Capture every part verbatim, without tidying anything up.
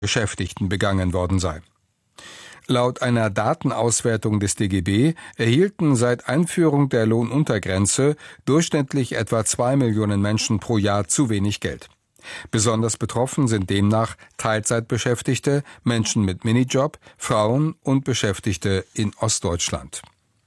Beschäftigten begangen worden sei. Laut einer Datenauswertung des D G B erhielten seit Einführung der Lohnuntergrenze durchschnittlich etwa zwei Millionen Menschen pro Jahr zu wenig Geld. Besonders betroffen sind demnach Teilzeitbeschäftigte, Menschen mit Minijob, Frauen und Beschäftigte in Ostdeutschland.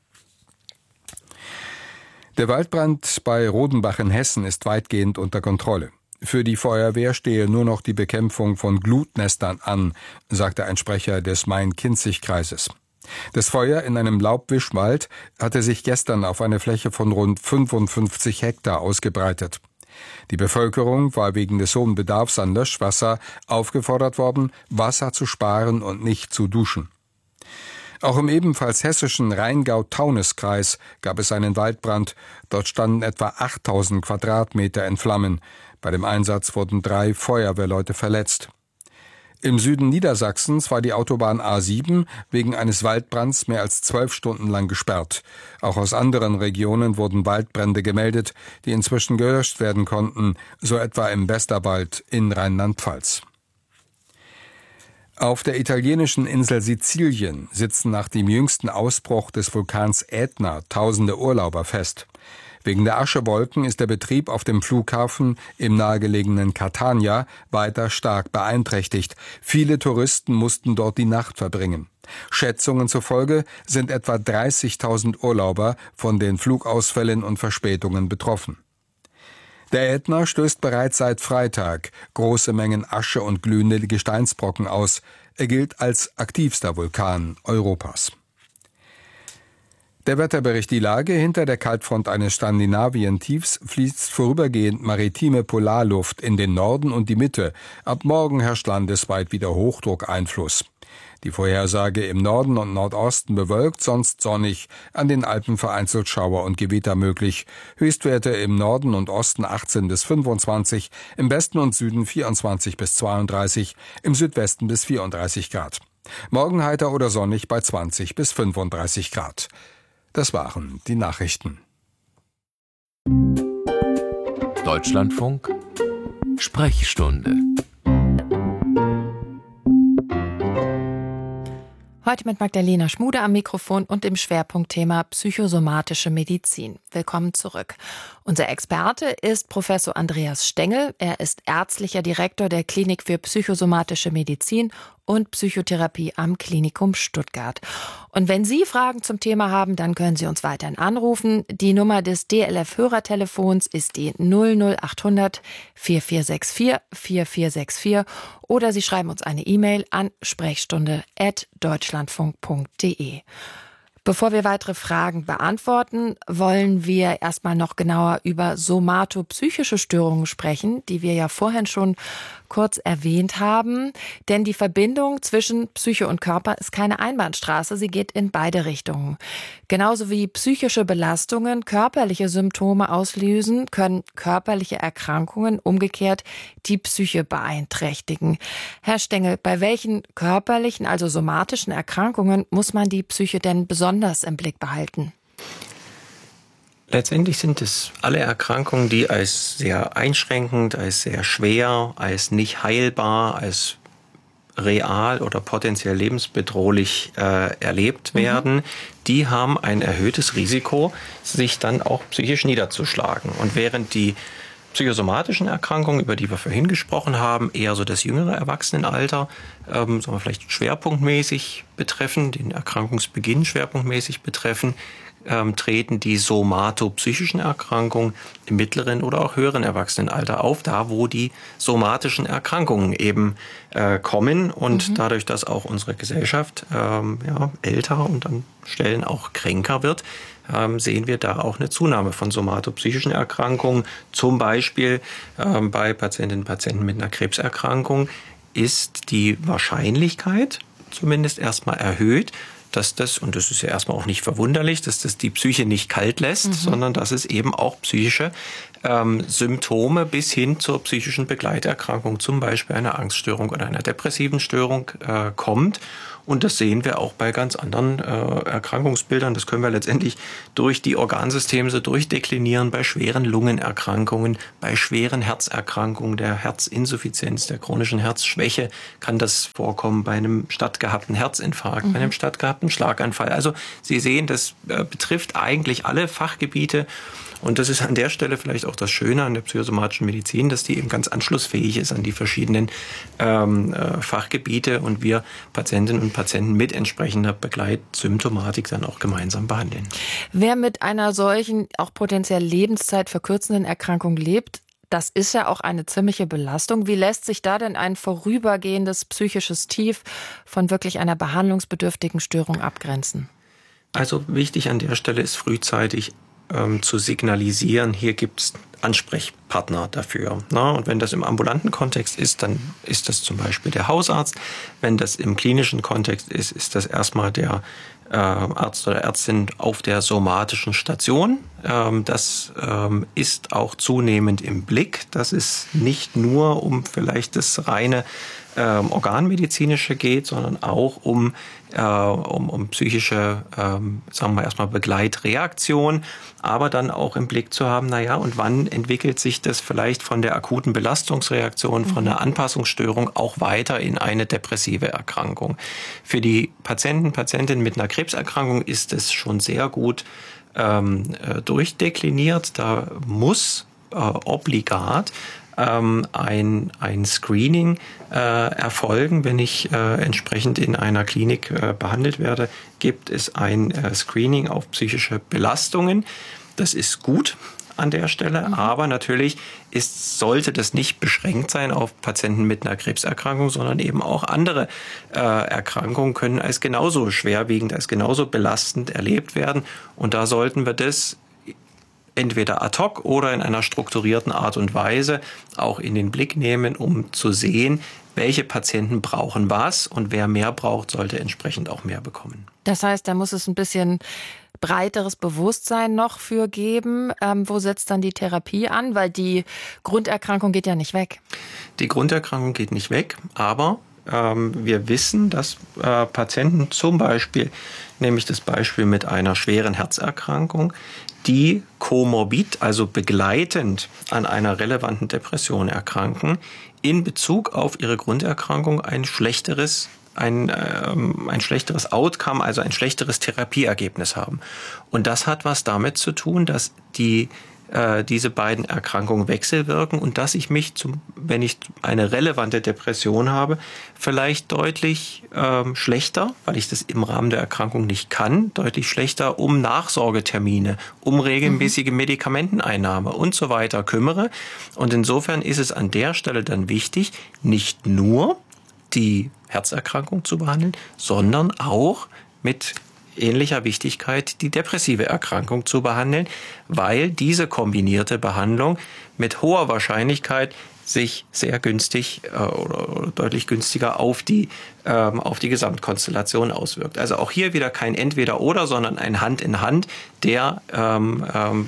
Der Waldbrand bei Rodenbach in Hessen ist weitgehend unter Kontrolle. Für die Feuerwehr stehe nur noch die Bekämpfung von Glutnestern an, sagte ein Sprecher des Main-Kinzig-Kreises. Das Feuer in einem Laubwischwald hatte sich gestern auf eine Fläche von rund fünfundfünfzig Hektar ausgebreitet. Die Bevölkerung war wegen des hohen Bedarfs an Löschwasser aufgefordert worden, Wasser zu sparen und nicht zu duschen. Auch im ebenfalls hessischen Rheingau-Taunus-Kreis gab es einen Waldbrand. Dort standen etwa achttausend Quadratmeter in Flammen. Bei dem Einsatz wurden drei Feuerwehrleute verletzt. Im Süden Niedersachsens war die Autobahn A sieben wegen eines Waldbrands mehr als zwölf Stunden lang gesperrt. Auch aus anderen Regionen wurden Waldbrände gemeldet, die inzwischen gelöscht werden konnten, so etwa im Westerwald in Rheinland-Pfalz. Auf der italienischen Insel Sizilien sitzen nach dem jüngsten Ausbruch des Vulkans Ätna tausende Urlauber fest. Wegen der Aschewolken ist der Betrieb auf dem Flughafen im nahegelegenen Catania weiter stark beeinträchtigt. Viele Touristen mussten dort die Nacht verbringen. Schätzungen zufolge sind etwa dreißigtausend Urlauber von den Flugausfällen und Verspätungen betroffen. Der Ätna stößt bereits seit Freitag große Mengen Asche und glühende Gesteinsbrocken aus. Er gilt als aktivster Vulkan Europas. Der Wetterbericht: Die Lage: Hinter der Kaltfront eines Skandinavien-Tiefs fließt vorübergehend maritime Polarluft in den Norden und die Mitte. Ab morgen herrscht landesweit wieder Hochdruckeinfluss. Die Vorhersage: im Norden und Nordosten bewölkt, sonst sonnig, an den Alpen vereinzelt Schauer und Gewitter möglich. Höchstwerte im Norden und Osten achtzehn bis fünfundzwanzig, im Westen und Süden vierundzwanzig bis zweiunddreißig, im Südwesten bis vierunddreißig Grad. Morgen heiter oder sonnig bei zwanzig bis fünfunddreißig Grad. Das waren die Nachrichten. Deutschlandfunk Sprechstunde. Heute mit Magdalena Schmude am Mikrofon und dem Schwerpunktthema psychosomatische Medizin. Willkommen zurück. Unser Experte ist Professor Andreas Stengel. Er ist ärztlicher Direktor der Klinik für psychosomatische Medizin und Psychotherapie am Klinikum Stuttgart. Und wenn Sie Fragen zum Thema haben, dann können Sie uns weiterhin anrufen. Die Nummer des D L F-Hörertelefons ist die null null achthundert vierundvierzig vierundsechzig vierundvierzig vierundvierzig oder Sie schreiben uns eine E-Mail an sprechstunde at deutschlandfunk punkt de. Bevor wir weitere Fragen beantworten, wollen wir erstmal noch genauer über somatopsychische Störungen sprechen, die wir ja vorhin schon kurz erwähnt haben. Denn die Verbindung zwischen Psyche und Körper ist keine Einbahnstraße, sie geht in beide Richtungen. Genauso wie psychische Belastungen körperliche Symptome auslösen, können körperliche Erkrankungen umgekehrt die Psyche beeinträchtigen. Herr Stengel, bei welchen körperlichen, also somatischen Erkrankungen muss man die Psyche denn besonders im Blick behalten? Letztendlich sind es alle Erkrankungen, die als sehr einschränkend, als sehr schwer, als nicht heilbar, als real oder potenziell lebensbedrohlich äh, erlebt werden, mhm. die haben ein erhöhtes Risiko, sich dann auch psychisch niederzuschlagen. Und während die psychosomatischen Erkrankungen, über die wir vorhin gesprochen haben, eher so das jüngere Erwachsenenalter, ähm, sagen wir vielleicht schwerpunktmäßig betreffen, den Erkrankungsbeginn schwerpunktmäßig betreffen, ähm, treten die somatopsychischen Erkrankungen im mittleren oder auch höheren Erwachsenenalter auf, da wo die somatischen Erkrankungen eben äh, kommen und mhm. dadurch, dass auch unsere Gesellschaft ähm, ja, älter und an Stellen auch kränker wird, ähm, sehen wir da auch eine Zunahme von somatopsychischen Erkrankungen. Zum Beispiel ähm, bei Patientinnen und Patienten mit einer Krebserkrankung ist die Wahrscheinlichkeit zumindest erstmal erhöht, dass das, und das ist ja erstmal auch nicht verwunderlich, dass das die Psyche nicht kalt lässt, mhm. sondern dass es eben auch psychische ähm, Symptome bis hin zur psychischen Begleiterkrankung, zum Beispiel einer Angststörung oder einer depressiven Störung äh, kommt. Und das sehen wir auch bei ganz anderen äh, Erkrankungsbildern. Das können wir letztendlich durch die Organsysteme so durchdeklinieren, bei schweren Lungenerkrankungen, bei schweren Herzerkrankungen, der Herzinsuffizienz, der chronischen Herzschwäche kann das vorkommen, bei einem stattgehabten Herzinfarkt, mhm. bei einem stattgehabten Schlaganfall. Also Sie sehen, das äh, betrifft eigentlich alle Fachgebiete. Und das ist an der Stelle vielleicht auch das Schöne an der psychosomatischen Medizin, dass die eben ganz anschlussfähig ist an die verschiedenen ähm, äh, Fachgebiete und wir Patientinnen und Patienten mit entsprechender Begleitsymptomatik dann auch gemeinsam behandeln. Wer mit einer solchen, auch potenziell Lebenszeit verkürzenden Erkrankung lebt, das ist ja auch eine ziemliche Belastung. Wie lässt sich da denn ein vorübergehendes psychisches Tief von wirklich einer behandlungsbedürftigen Störung abgrenzen? Also wichtig an der Stelle ist frühzeitig ähm, zu signalisieren, hier gibt es Ansprechpartner dafür. Na, und wenn das im ambulanten Kontext ist, dann ist das zum Beispiel der Hausarzt. Wenn das im klinischen Kontext ist, ist das erstmal der äh, Arzt oder Ärztin auf der somatischen Station. Ähm, das ähm, ist auch zunehmend im Blick. Das ist nicht nur um vielleicht das reine ähm, organmedizinische geht, sondern auch um äh, um, um psychische, ähm, sagen wir erstmal Begleitreaktion, aber dann auch im Blick zu haben, naja, und wann entwickelt sich das vielleicht von der akuten Belastungsreaktion, von der Anpassungsstörung auch weiter in eine depressive Erkrankung. Für die Patienten, Patientinnen mit einer Krebserkrankung ist es schon sehr gut ähm, durchdekliniert. Da muss äh, obligat ähm, ein, ein Screening äh, erfolgen. Wenn ich äh, entsprechend in einer Klinik äh, behandelt werde, gibt es ein äh, Screening auf psychische Belastungen. Das ist gut an der Stelle, mhm. aber natürlich ist, sollte das nicht beschränkt sein auf Patienten mit einer Krebserkrankung, sondern eben auch andere äh, Erkrankungen können als genauso schwerwiegend, als genauso belastend erlebt werden. Und da sollten wir das entweder ad hoc oder in einer strukturierten Art und Weise auch in den Blick nehmen, um zu sehen, welche Patienten brauchen was und wer mehr braucht, sollte entsprechend auch mehr bekommen. Das heißt, da muss es ein bisschen breiteres Bewusstsein noch für geben. Ähm, wo setzt dann die Therapie an? Weil die Grunderkrankung geht ja nicht weg. Die Grunderkrankung geht nicht weg, aber ähm, wir wissen, dass äh, Patienten zum Beispiel, nämlich das Beispiel mit einer schweren Herzerkrankung, die komorbid, also begleitend an einer relevanten Depression erkranken, in Bezug auf ihre Grunderkrankung ein schlechteres Ein, ähm, ein schlechteres Outcome, also ein schlechteres Therapieergebnis haben. Und das hat was damit zu tun, dass die, äh, diese beiden Erkrankungen wechselwirken und dass ich mich, zum, wenn ich eine relevante Depression habe, vielleicht deutlich ähm, schlechter, weil ich das im Rahmen der Erkrankung nicht kann, deutlich schlechter um Nachsorgetermine, um regelmäßige Medikamenteneinnahme und so weiter kümmere. Und insofern ist es an der Stelle dann wichtig, nicht nur die Herzerkrankung zu behandeln, sondern auch mit ähnlicher Wichtigkeit die depressive Erkrankung zu behandeln, weil diese kombinierte Behandlung mit hoher Wahrscheinlichkeit sich sehr günstig äh, oder, oder deutlich günstiger auf die, ähm, auf die Gesamtkonstellation auswirkt. Also auch hier wieder kein Entweder-Oder, sondern ein Hand in Hand der ähm, ähm,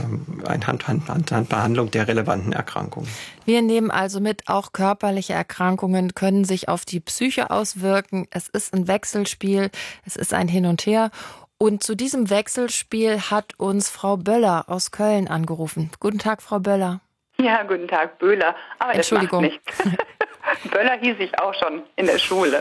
ein Hand-Hand-Hand-Behandlung der relevanten Erkrankungen. Wir nehmen also mit, auch körperliche Erkrankungen können sich auf die Psyche auswirken. Es ist ein Wechselspiel, es ist ein Hin und Her. Und zu diesem Wechselspiel hat uns Frau Böller aus Köln angerufen. Guten Tag, Frau Böller. Ja, guten Tag, Böhler. Aber Entschuldigung. Das macht nichts. Böller hieß ich auch schon in der Schule.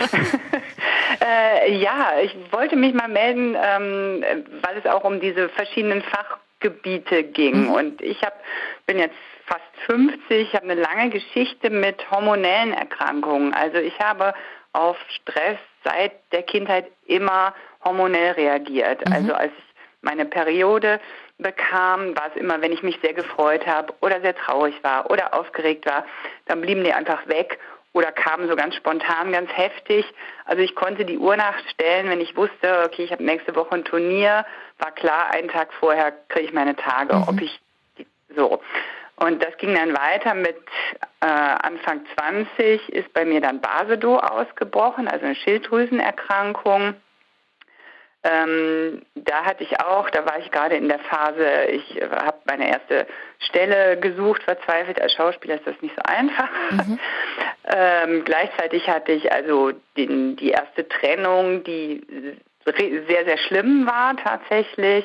äh, ja, ich wollte mich mal melden, ähm, weil es auch um diese verschiedenen Fachgebiete ging. Mhm. Und ich hab, bin jetzt fast fünfzig, habe eine lange Geschichte mit hormonellen Erkrankungen. Also ich habe auf Stress seit der Kindheit immer hormonell reagiert. Mhm. Also als ich meine Periode bekam, war es immer, wenn ich mich sehr gefreut habe oder sehr traurig war oder aufgeregt war, dann blieben die einfach weg oder kamen so ganz spontan, ganz heftig. Also ich konnte die Uhr nachstellen, wenn ich wusste, okay, ich habe nächste Woche ein Turnier, war klar, einen Tag vorher kriege ich meine Tage, mhm. ob ich so. Und das ging dann weiter mit äh, Anfang zwanzig ist bei mir dann Basedow ausgebrochen, also eine Schilddrüsenerkrankung. Ähm, da hatte ich auch, da war ich gerade in der Phase, ich habe meine erste Stelle gesucht, verzweifelt. Als Schauspieler ist das nicht so einfach. Mhm. ähm, gleichzeitig hatte ich also den, die erste Trennung, die sehr, sehr schlimm war tatsächlich.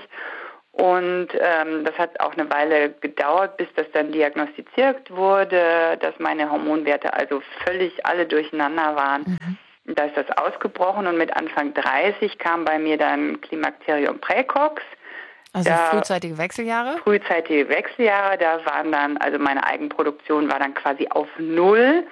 Und ähm, das hat auch eine Weile gedauert, bis das dann diagnostiziert wurde, dass meine Hormonwerte also völlig alle durcheinander waren. Mhm. Da ist das ausgebrochen und mit Anfang dreißig kam bei mir dann Klimakterium Präcox. Also da, frühzeitige Wechseljahre? Frühzeitige Wechseljahre, da waren dann, also meine Eigenproduktion war dann quasi auf Null.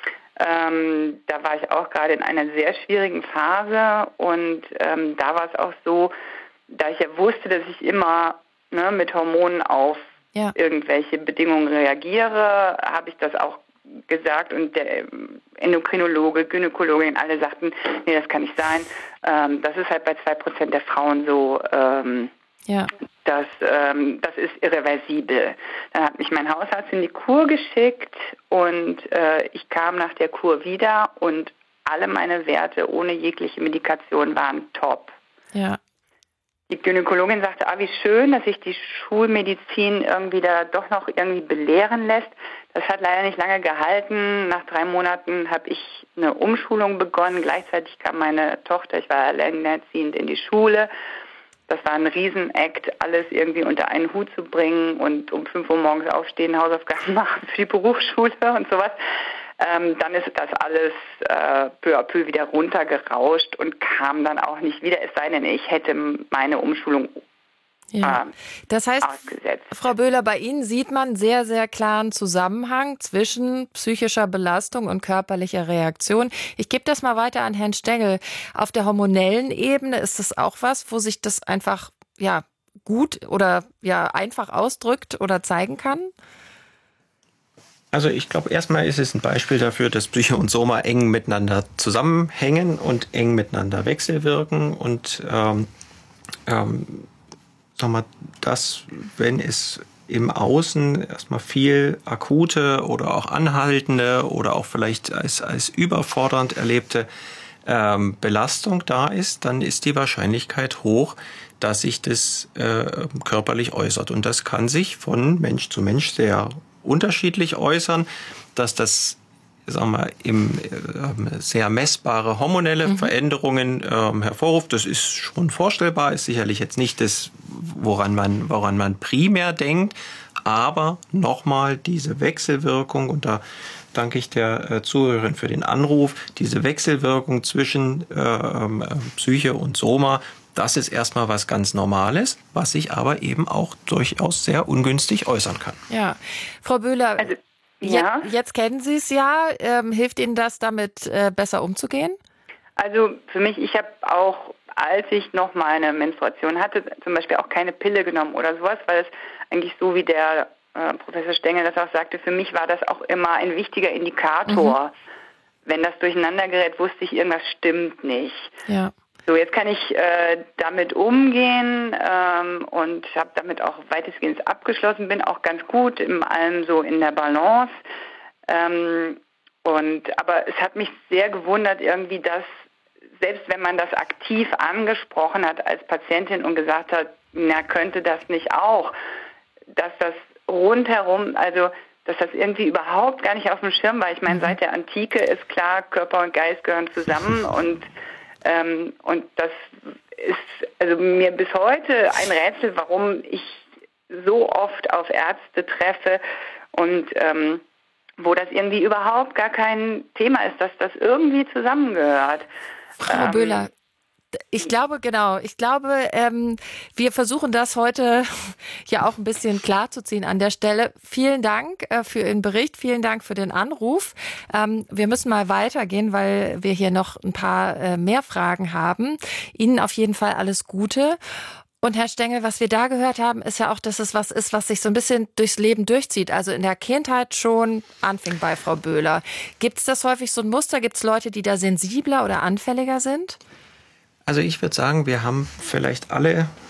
Ähm, da war ich auch gerade in einer sehr schwierigen Phase und ähm, da war es auch so, da ich ja wusste, dass ich immer ne, mit Hormonen auf ja. irgendwelche Bedingungen reagiere, habe ich das auch gesagt und der Endokrinologe, Gynäkologin, alle sagten, nee, das kann nicht sein. Ähm, das ist halt bei zwei Prozent der Frauen so, ähm, ja. das, ähm, das ist irreversibel. Dann hat mich mein Hausarzt in die Kur geschickt und äh, ich kam nach der Kur wieder und alle meine Werte ohne jegliche Medikation waren top. Ja. Die Gynäkologin sagte, ah, wie schön, dass sich die Schulmedizin irgendwie da doch noch irgendwie belehren lässt. Das hat leider nicht lange gehalten. Nach drei Monaten habe ich eine Umschulung begonnen. Gleichzeitig kam meine Tochter, ich war alleinerziehend, in die Schule. Das war ein Riesenakt, alles irgendwie unter einen Hut zu bringen und um fünf Uhr morgens aufstehen, Hausaufgaben machen für die Berufsschule und sowas. Ähm, dann ist das alles äh, peu à peu wieder runtergerauscht und kam dann auch nicht wieder, es sei denn, ich hätte meine Umschulung ja. äh, das heißt, ausgesetzt. Frau Böhler, bei Ihnen sieht man sehr, sehr klaren Zusammenhang zwischen psychischer Belastung und körperlicher Reaktion. Ich gebe das mal weiter an Herrn Stengel. Auf der hormonellen Ebene ist das auch was, wo sich das einfach ja gut oder ja einfach ausdrückt oder zeigen kann? Also ich glaube, erstmal ist es ein Beispiel dafür, dass Psyche und Soma eng miteinander zusammenhängen und eng miteinander wechselwirken. Und ähm, ähm, sag mal, das, wenn es im Außen erstmal viel akute oder auch anhaltende oder auch vielleicht als, als überfordernd erlebte ähm, Belastung da ist, dann ist die Wahrscheinlichkeit hoch, dass sich das äh, körperlich äußert. Und das kann sich von Mensch zu Mensch sehr unterschiedlich äußern, dass das, sagen wir, im, äh, sehr messbare hormonelle mhm. Veränderungen ähm, hervorruft. Das ist schon vorstellbar, ist sicherlich jetzt nicht das, woran man, woran man primär denkt, aber nochmal diese Wechselwirkung, und da danke ich der äh, Zuhörerin für den Anruf, diese Wechselwirkung zwischen äh, äh, Psyche und Soma, das ist erstmal was ganz Normales, was sich aber eben auch durchaus sehr ungünstig äußern kann. Ja, Frau Böhler, also, ja. jetzt, jetzt kennen Sie es ja. Ähm, hilft Ihnen das, damit äh, besser umzugehen? Also für mich, ich habe auch, als ich noch meine Menstruation hatte, zum Beispiel auch keine Pille genommen oder sowas, weil es eigentlich so wie der äh, Professor Stengel das auch sagte, für mich war das auch immer ein wichtiger Indikator. Mhm. Wenn das durcheinander gerät, wusste ich, irgendwas stimmt nicht. Ja. So, jetzt kann ich äh, damit umgehen ähm, und habe damit auch weitestgehend abgeschlossen, bin auch ganz gut in allem so in der Balance. Ähm, und aber es hat mich sehr gewundert irgendwie, dass selbst wenn man das aktiv angesprochen hat als Patientin und gesagt hat, na könnte das nicht auch, dass das rundherum, also dass das irgendwie überhaupt gar nicht auf dem Schirm war. Ich meine, seit der Antike ist klar, Körper und Geist gehören zusammen und Ähm, und das ist also mir bis heute ein Rätsel, warum ich so oft auf Ärzte treffe und ähm, wo das irgendwie überhaupt gar kein Thema ist, dass das irgendwie zusammengehört. Frau ähm, Böhler, ich glaube, genau, ich glaube, ähm, wir versuchen das heute ja auch ein bisschen klarzuziehen an der Stelle. Vielen Dank äh, für Ihren Bericht, vielen Dank für den Anruf. Ähm, wir müssen mal weitergehen, weil wir hier noch ein paar äh, mehr Fragen haben. Ihnen auf jeden Fall alles Gute. Und Herr Stengel, was wir da gehört haben, ist ja auch, dass es was ist, was sich so ein bisschen durchs Leben durchzieht. Also in der Kindheit schon anfing bei Frau Böhler. Gibt es das häufig so ein Muster? Gibt es Leute, die da sensibler oder anfälliger sind? Also ich würde sagen, wir haben vielleicht alle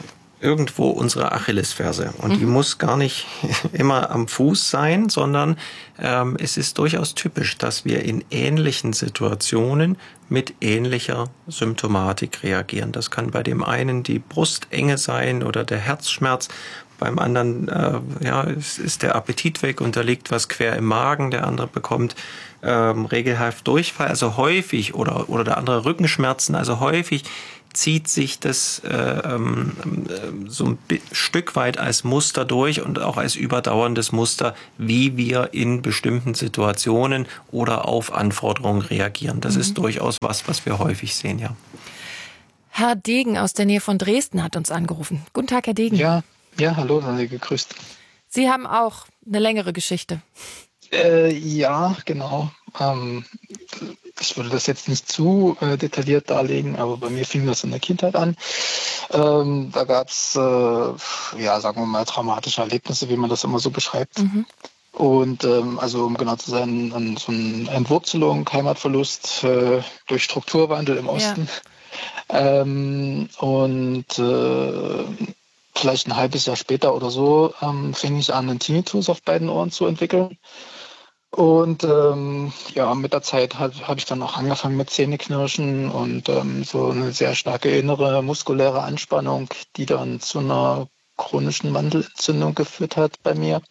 irgendwo unsere Achillesferse. Und mhm. die muss gar nicht immer am Fuß sein, sondern ähm, es ist durchaus typisch, dass wir in ähnlichen Situationen mit ähnlicher Symptomatik reagieren. Das kann bei dem einen die Brustenge sein oder der Herzschmerz. Beim anderen äh, ja, ist, ist der Appetit weg und da liegt was quer im Magen. Der andere bekommt ähm, regelhaft Durchfall, also häufig, oder, oder der andere Rückenschmerzen, also häufig zieht sich das äh, ähm, so ein Stück weit als Muster durch und auch als überdauerndes Muster, wie wir in bestimmten Situationen oder auf Anforderungen reagieren. Das mhm. ist durchaus was, was wir häufig sehen, ja. Herr Degen aus der Nähe von Dresden hat uns angerufen. Guten Tag, Herr Degen. Ja, ja, hallo, seien Sie gegrüßt. Sie haben auch eine längere Geschichte. Äh, ja, genau. Ähm, ich würde das jetzt nicht zu äh, detailliert darlegen, aber bei mir fing das in der Kindheit an. Ähm, da gab es, äh, ja, sagen wir mal, traumatische Erlebnisse, wie man das immer so beschreibt. Mhm. Und ähm, also um genau zu sein, an so eine Entwurzelung, Heimatverlust äh, durch Strukturwandel im Osten. Ja. Ähm, und äh, vielleicht ein halbes Jahr später oder so ähm, fing ich an, einen Tinnitus auf beiden Ohren zu entwickeln. Und ähm, ja, mit der Zeit habe hab ich dann auch angefangen mit Zähneknirschen und ähm, so eine sehr starke innere muskuläre Anspannung, die dann zu einer chronischen Mandelentzündung geführt hat bei mir.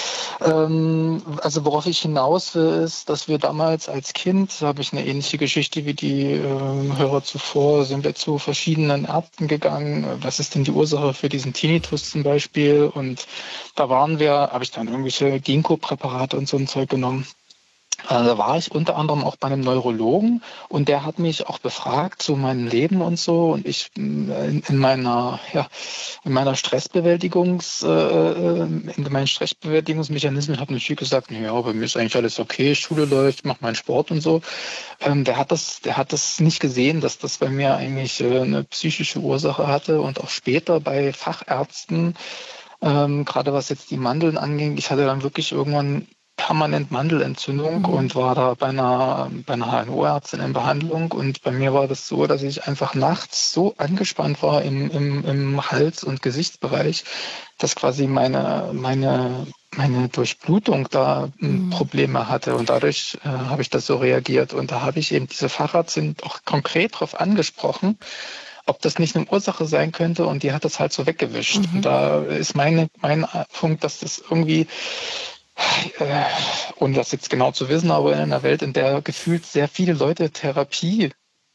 Ähm, also worauf ich hinaus will, ist, dass wir damals als Kind, da habe ich eine ähnliche Geschichte wie die äh, Hörer zuvor, sind wir zu verschiedenen Ärzten gegangen. Was ist denn die Ursache für diesen Tinnitus zum Beispiel? Und da waren wir, habe ich dann irgendwelche Ginkgo-Präparate und so ein Zeug genommen. Da war ich unter anderem auch bei einem Neurologen und der hat mich auch befragt zu meinem Leben und so, und ich in, in meiner ja in meiner Stressbewältigungs äh, in meinen Stressbewältigungsmechanismen habe natürlich gesagt, ja, bei mir ist eigentlich alles okay, Schule läuft, mache meinen Sport und so. Ähm, der hat das der hat das nicht gesehen, dass das bei mir eigentlich äh, eine psychische Ursache hatte, und auch später bei Fachärzten, ähm, gerade was jetzt die Mandeln anging, ich hatte dann wirklich irgendwann permanent Mandelentzündung mhm. und war da bei einer, bei einer H N O-Ärztin in Behandlung. Und bei mir war das so, dass ich einfach nachts so angespannt war im, im, im Hals- und Gesichtsbereich, dass quasi meine, meine, meine Durchblutung da mhm. Probleme hatte. Und dadurch äh, habe ich das so reagiert. Und da habe ich eben diese Fachärztin auch konkret darauf angesprochen, ob das nicht eine Ursache sein könnte, und die hat das halt so weggewischt. Mhm. Und da ist meine, mein Punkt, dass das irgendwie, Äh, ohne das jetzt genau zu wissen, aber in einer Welt, in der gefühlt sehr viele Leute Therapie,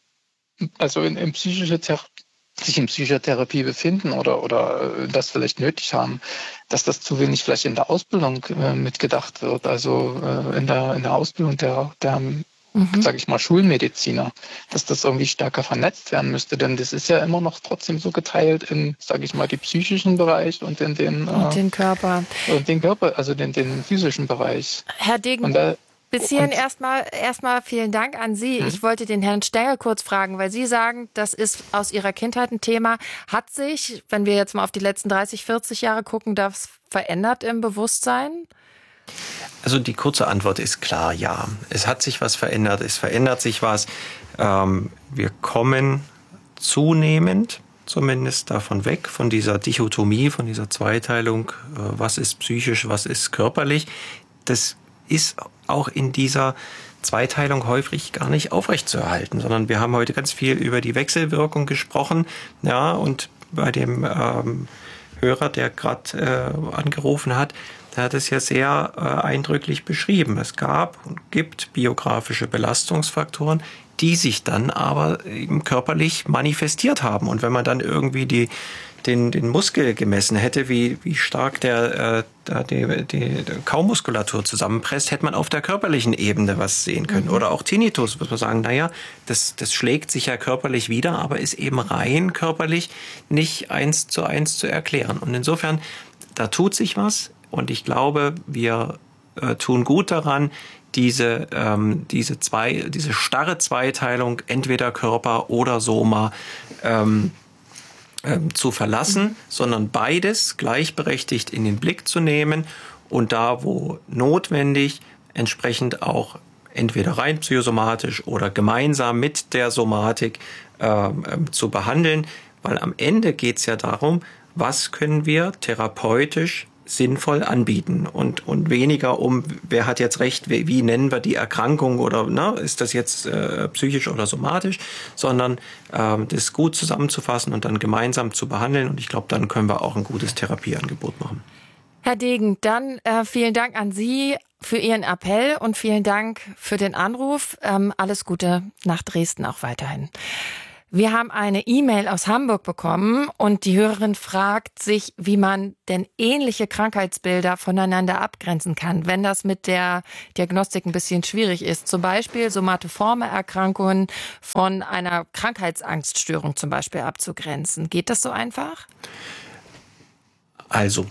also in, in psychische Therapie, sich in psychischer Therapie befinden oder, oder das vielleicht nötig haben, dass das zu wenig vielleicht in der Ausbildung äh, mitgedacht wird, also äh, in der in der Ausbildung der, der Mhm. sage ich mal, Schulmediziner, dass das irgendwie stärker vernetzt werden müsste, denn das ist ja immer noch trotzdem so geteilt in, sage ich mal, die psychischen Bereich und in den und äh, den Körper und den Körper, also den den physischen Bereich. Herr Degen, und, äh, bis hierhin erstmal erstmal vielen Dank an Sie. Hm. Ich wollte den Herrn Stengel kurz fragen, weil Sie sagen, das ist aus Ihrer Kindheit ein Thema. Hat sich, wenn wir jetzt mal auf die letzten dreißig, vierzig Jahre gucken, das verändert im Bewusstsein? Also die kurze Antwort ist klar, ja. Es hat sich was verändert, es verändert sich was. Ähm, wir kommen zunehmend zumindest davon weg, von dieser Dichotomie, von dieser Zweiteilung, äh, was ist psychisch, was ist körperlich. Das ist auch in dieser Zweiteilung häufig gar nicht aufrechtzuerhalten, sondern wir haben heute ganz viel über die Wechselwirkung gesprochen, ja, und bei dem ähm, Hörer, der gerade äh, angerufen hat, der hat es ja sehr äh, eindrücklich beschrieben. Es gab und gibt biografische Belastungsfaktoren, die sich dann aber eben körperlich manifestiert haben. Und wenn man dann irgendwie die, den, den Muskel gemessen hätte, wie, wie stark der, äh, die, die, die Kaumuskulatur zusammenpresst, hätte man auf der körperlichen Ebene was sehen können. Mhm. Oder auch Tinnitus, muss man sagen, naja, das, das schlägt sich ja körperlich wieder, aber ist eben rein körperlich nicht eins zu eins zu erklären. Und insofern, da tut sich was. Und ich glaube, wir äh, tun gut daran, diese, ähm, diese, zwei, diese starre Zweiteilung, entweder Körper oder Soma, ähm, ähm, zu verlassen, mhm. sondern beides gleichberechtigt in den Blick zu nehmen und da, wo notwendig, entsprechend auch entweder rein psychosomatisch oder gemeinsam mit der Somatik ähm, ähm, zu behandeln. Weil am Ende geht es ja darum, was können wir therapeutisch sinnvoll anbieten und, und weniger um, wer hat jetzt recht, wie, wie nennen wir die Erkrankung oder ne, ist das jetzt äh, psychisch oder somatisch, sondern äh, das gut zusammenzufassen und dann gemeinsam zu behandeln. Und ich glaube, dann können wir auch ein gutes Therapieangebot machen. Herr Degen, dann äh, vielen Dank an Sie für Ihren Appell und vielen Dank für den Anruf. Ähm, alles Gute nach Dresden auch weiterhin. Wir haben eine E-Mail aus Hamburg bekommen und die Hörerin fragt sich, wie man denn ähnliche Krankheitsbilder voneinander abgrenzen kann, wenn das mit der Diagnostik ein bisschen schwierig ist. Zum Beispiel somatoforme Erkrankungen von einer Krankheitsangststörung zum Beispiel abzugrenzen. Geht das so einfach? Also,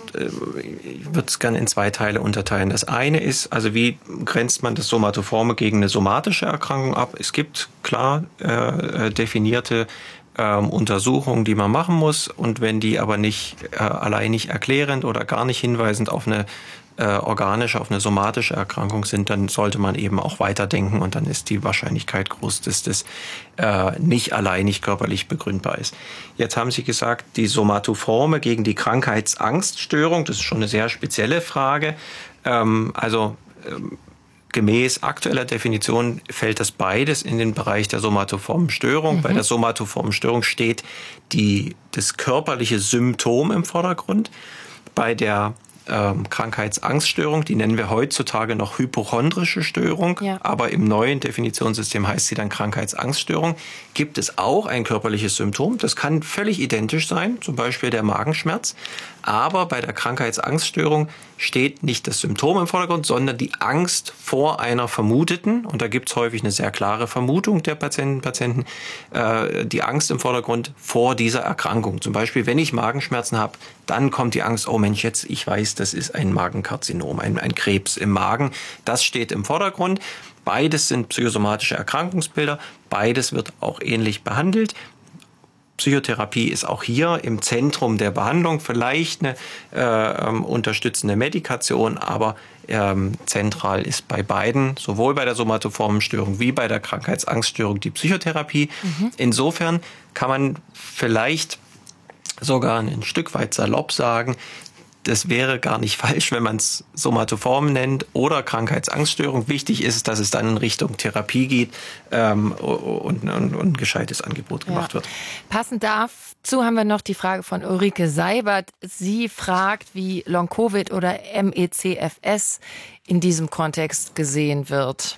ich würde es gerne in zwei Teile unterteilen. Das eine ist, also wie grenzt man das Somatoforme gegen eine somatische Erkrankung ab? Es gibt klar äh, definierte äh, Untersuchungen, die man machen muss. Und wenn die aber nicht äh, allein nicht erklärend oder gar nicht hinweisend auf eine äh, organische, auf eine somatische Erkrankung sind, dann sollte man eben auch weiterdenken und dann ist die Wahrscheinlichkeit groß, dass das äh, nicht alleinig körperlich begründbar ist. Jetzt haben Sie gesagt, die Somatoforme gegen die Krankheitsangststörung, das ist schon eine sehr spezielle Frage. Ähm, also ähm, gemäß aktueller Definition fällt das beides in den Bereich der somatoformen Störung. Mhm. Bei der somatoformen Störung steht die, das körperliche Symptom im Vordergrund. Bei der Ähm, Krankheitsangststörung, die nennen wir heutzutage noch hypochondrische Störung, ja. aber im neuen Definitionssystem heißt sie dann Krankheitsangststörung, gibt es auch ein körperliches Symptom. Das kann völlig identisch sein, zum Beispiel der Magenschmerz, aber bei der Krankheitsangststörung steht nicht das Symptom im Vordergrund, sondern die Angst vor einer vermuteten, und da gibt es häufig eine sehr klare Vermutung der Patientinnen und Patienten, äh, die Angst im Vordergrund vor dieser Erkrankung. Zum Beispiel, wenn ich Magenschmerzen habe, dann kommt die Angst, oh Mensch, jetzt, ich weiß, das ist ein Magenkarzinom, ein, ein Krebs im Magen. Das steht im Vordergrund. Beides sind psychosomatische Erkrankungsbilder. Beides wird auch ähnlich behandelt. Psychotherapie ist auch hier im Zentrum der Behandlung, vielleicht eine äh, ähm, unterstützende Medikation, aber ähm, zentral ist bei beiden, sowohl bei der somatoformen Störung wie bei der Krankheitsangststörung, die Psychotherapie. Mhm. Insofern kann man vielleicht sogar ein Stück weit salopp sagen, das wäre gar nicht falsch, wenn man es Somatoform nennt oder Krankheitsangststörung. Wichtig ist, dass es dann in Richtung Therapie geht ähm, und, und, und ein gescheites Angebot gemacht ja. wird. Passend dazu haben wir noch die Frage von Ulrike Seibert. Sie fragt, wie Long-Covid oder M E C F S in diesem Kontext gesehen wird.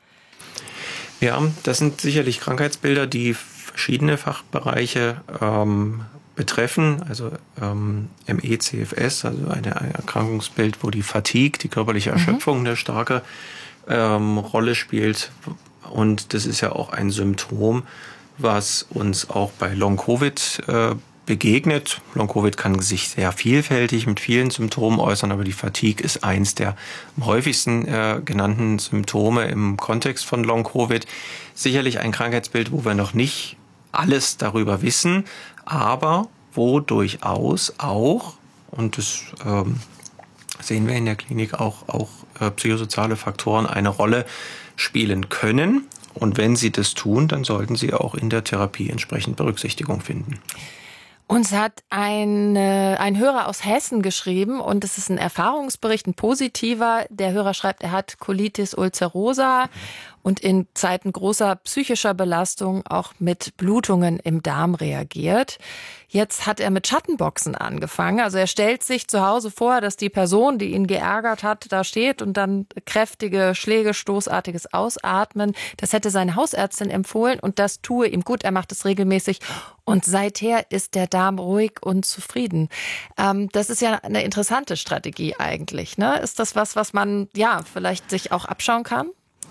Ja, das sind sicherlich Krankheitsbilder, die verschiedene Fachbereiche ähm, betreffen, also ähm, M E C F S, also ein Erkrankungsbild, wo die Fatigue, die körperliche Erschöpfung, mhm. eine starke ähm, Rolle spielt. Und das ist ja auch ein Symptom, was uns auch bei Long-Covid äh, begegnet. Long-Covid kann sich sehr vielfältig mit vielen Symptomen äußern, aber die Fatigue ist eins der am häufigsten äh, genannten Symptome im Kontext von Long-Covid. Sicherlich ein Krankheitsbild, wo wir noch nicht alles darüber wissen, aber wo durchaus auch, und das ähm, sehen wir in der Klinik auch, auch äh, psychosoziale Faktoren eine Rolle spielen können. Und wenn sie das tun, dann sollten sie auch in der Therapie entsprechend Berücksichtigung finden. Uns hat ein, ein Hörer aus Hessen geschrieben und es ist ein Erfahrungsbericht, ein positiver. Der Hörer schreibt, er hat Colitis ulcerosa und in Zeiten großer psychischer Belastung auch mit Blutungen im Darm reagiert. Jetzt hat er mit Schattenboxen angefangen. Also er stellt sich zu Hause vor, dass die Person, die ihn geärgert hat, da steht und dann kräftige Schläge, stoßartiges Ausatmen. Das hätte seine Hausärztin empfohlen und das tue ihm gut. Er macht es regelmäßig und seither ist der Darm ruhig und zufrieden. Ähm, das ist ja eine interessante Strategie eigentlich, ne? Ist das was, was man ja vielleicht sich auch abschauen kann?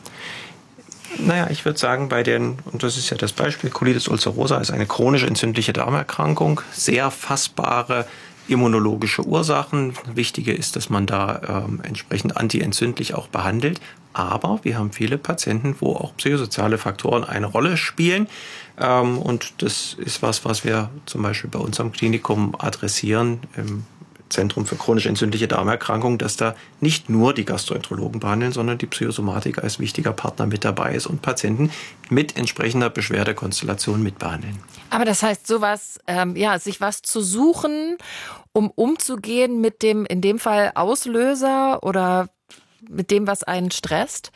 Naja, ich würde sagen, bei den, und das ist ja das Beispiel, Colitis ulcerosa ist eine chronisch entzündliche Darmerkrankung, sehr fassbare immunologische Ursachen. Wichtige ist, dass man da ähm, entsprechend antientzündlich auch behandelt. Aber wir haben viele Patienten, wo auch psychosoziale Faktoren eine Rolle spielen. Ähm, und das ist was, was wir zum Beispiel bei unserem Klinikum adressieren. Im Zentrum für chronisch entzündliche Darmerkrankungen, dass da nicht nur die Gastroenterologen behandeln, sondern die Psychosomatik als wichtiger Partner mit dabei ist und Patienten mit entsprechender Beschwerdekonstellation mitbehandeln. Aber das heißt, sowas, ähm, ja, sich was zu suchen, um umzugehen mit dem, in dem Fall Auslöser oder mit dem, was einen stresst?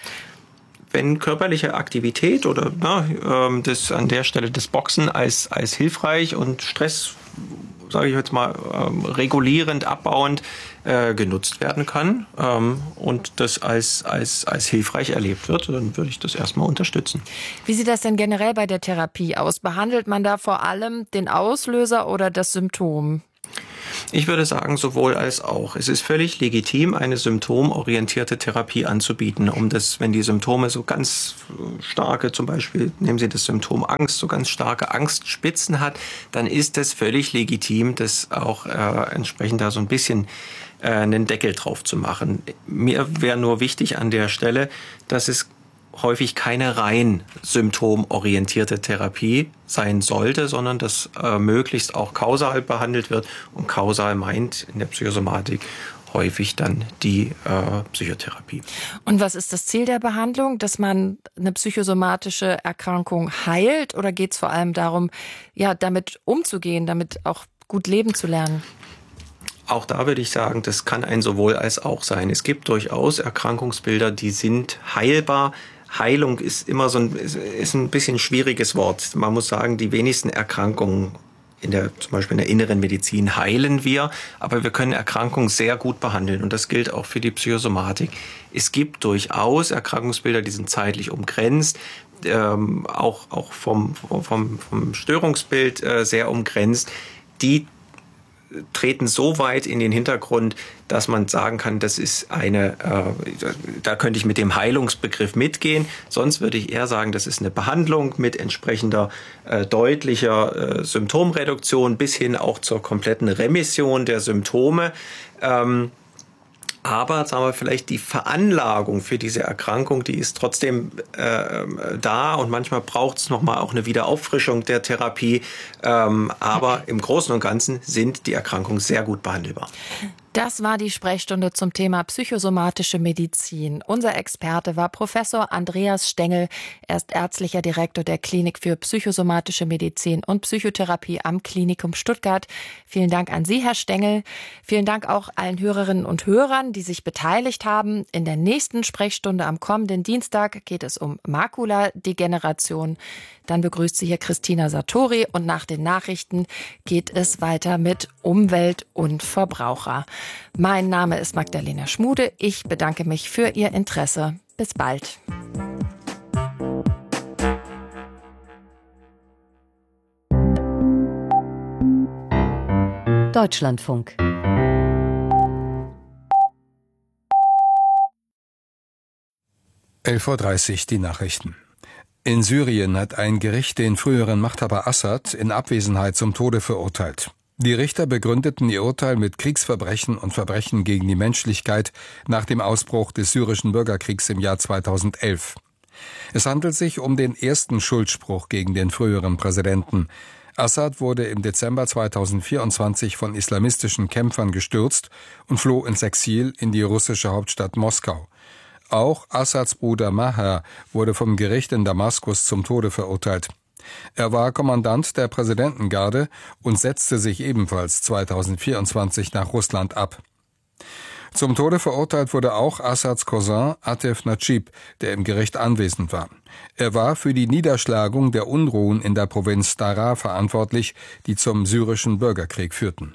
Wenn körperliche Aktivität oder na, das an der Stelle das Boxen als, als hilfreich und Stress, sage ich jetzt mal, ähm, regulierend, abbauend äh, genutzt werden kann ähm, und das als, als, als hilfreich erlebt wird, dann würde ich das erstmal unterstützen. Wie sieht das denn generell bei der Therapie aus? Behandelt man da vor allem den Auslöser oder das Symptom? Ich würde sagen, sowohl als auch. Es ist völlig legitim, eine symptomorientierte Therapie anzubieten, um das, wenn die Symptome so ganz starke, zum Beispiel nehmen Sie das Symptom Angst, so ganz starke Angstspitzen hat, dann ist es völlig legitim, das auch äh, entsprechend da so ein bisschen äh, einen Deckel drauf zu machen. Mir wäre nur wichtig an der Stelle, dass es häufig keine rein symptomorientierte Therapie sein sollte, sondern dass äh, möglichst auch kausal behandelt wird. Und kausal meint in der Psychosomatik häufig dann die äh, Psychotherapie. Und was ist das Ziel der Behandlung? Dass man eine psychosomatische Erkrankung heilt? Oder geht es vor allem darum, ja, damit umzugehen, damit auch gut leben zu lernen? Auch da würde ich sagen, das kann ein sowohl als auch sein. Es gibt durchaus Erkrankungsbilder, die sind heilbar. Heilung ist immer so ein, ist ein bisschen schwieriges Wort. Man muss sagen, die wenigsten Erkrankungen in der, zum Beispiel in der inneren Medizin heilen wir, aber wir können Erkrankungen sehr gut behandeln und das gilt auch für die Psychosomatik. Es gibt durchaus Erkrankungsbilder, die sind zeitlich umgrenzt, ähm, auch, auch vom, vom, vom Störungsbild äh, sehr umgrenzt, die treten so weit in den Hintergrund, dass man sagen kann, das ist eine, äh, da könnte ich mit dem Heilungsbegriff mitgehen. Sonst würde ich eher sagen, das ist eine Behandlung mit entsprechender äh, deutlicher äh, Symptomreduktion bis hin auch zur kompletten Remission der Symptome. Ähm, Aber, sagen wir, vielleicht die Veranlagung für diese Erkrankung, die ist trotzdem äh, da und manchmal braucht es nochmal auch eine Wiederauffrischung der Therapie. Ähm, aber im Großen und Ganzen sind die Erkrankungen sehr gut behandelbar. Das war die Sprechstunde zum Thema psychosomatische Medizin. Unser Experte war Professor Andreas Stengel. Er ist ärztlicher Direktor der Klinik für psychosomatische Medizin und Psychotherapie am Klinikum Stuttgart. Vielen Dank an Sie, Herr Stengel. Vielen Dank auch allen Hörerinnen und Hörern, die sich beteiligt haben. In der nächsten Sprechstunde am kommenden Dienstag geht es um Makuladegeneration. Dann begrüßt Sie hier Christina Sartori und nach den Nachrichten geht es weiter mit Umwelt und Verbraucher. Mein Name ist Magdalena Schmude. Ich bedanke mich für Ihr Interesse. Bis bald. Deutschlandfunk. elf Uhr dreißig die Nachrichten. In Syrien hat ein Gericht den früheren Machthaber Assad in Abwesenheit zum Tode verurteilt. Die Richter begründeten ihr Urteil mit Kriegsverbrechen und Verbrechen gegen die Menschlichkeit nach dem Ausbruch des syrischen Bürgerkriegs im Jahr zweitausendelf. Es handelt sich um den ersten Schuldspruch gegen den früheren Präsidenten. Assad wurde im Dezember zweitausendvierundzwanzig von islamistischen Kämpfern gestürzt und floh ins Exil in die russische Hauptstadt Moskau. Auch Assads Bruder Maher wurde vom Gericht in Damaskus zum Tode verurteilt. Er war Kommandant der Präsidentengarde und setzte sich ebenfalls zweitausendvierundzwanzig nach Russland ab. Zum Tode verurteilt wurde auch Assads Cousin Atef Najib, der im Gericht anwesend war. Er war für die Niederschlagung der Unruhen in der Provinz Daraa verantwortlich, die zum syrischen Bürgerkrieg führten.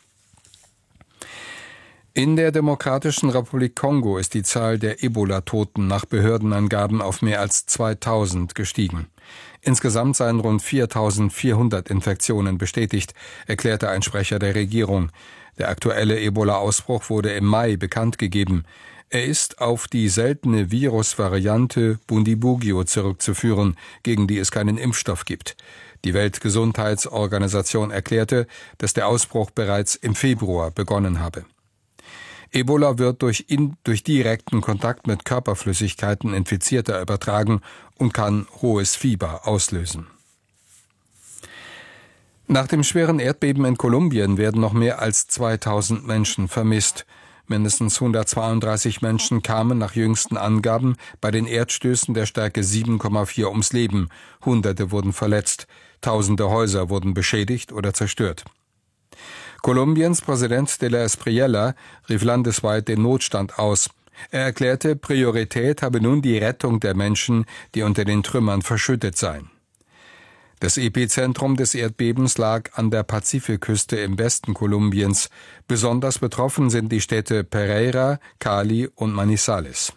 In der Demokratischen Republik Kongo ist die Zahl der Ebola-Toten nach Behördenangaben auf mehr als zweitausend gestiegen. Insgesamt seien rund viertausendvierhundert Infektionen bestätigt, erklärte ein Sprecher der Regierung. Der aktuelle Ebola-Ausbruch wurde im Mai bekannt gegeben. Er ist auf die seltene Virusvariante Bundibugyo zurückzuführen, gegen die es keinen Impfstoff gibt. Die Weltgesundheitsorganisation erklärte, dass der Ausbruch bereits im Februar begonnen habe. Ebola wird durch, in, durch direkten Kontakt mit Körperflüssigkeiten Infizierter übertragen und kann hohes Fieber auslösen. Nach dem schweren Erdbeben in Kolumbien werden noch mehr als zweitausend Menschen vermisst. Mindestens hundertzweiunddreißig Menschen kamen nach jüngsten Angaben bei den Erdstößen der Stärke sieben Komma vier ums Leben. Hunderte wurden verletzt. Tausende Häuser wurden beschädigt oder zerstört. Kolumbiens Präsident de la Espriella rief landesweit den Notstand aus. Er erklärte, Priorität habe nun die Rettung der Menschen, die unter den Trümmern verschüttet seien. Das Epizentrum des Erdbebens lag an der Pazifikküste im Westen Kolumbiens. Besonders betroffen sind die Städte Pereira, Cali und Manizales.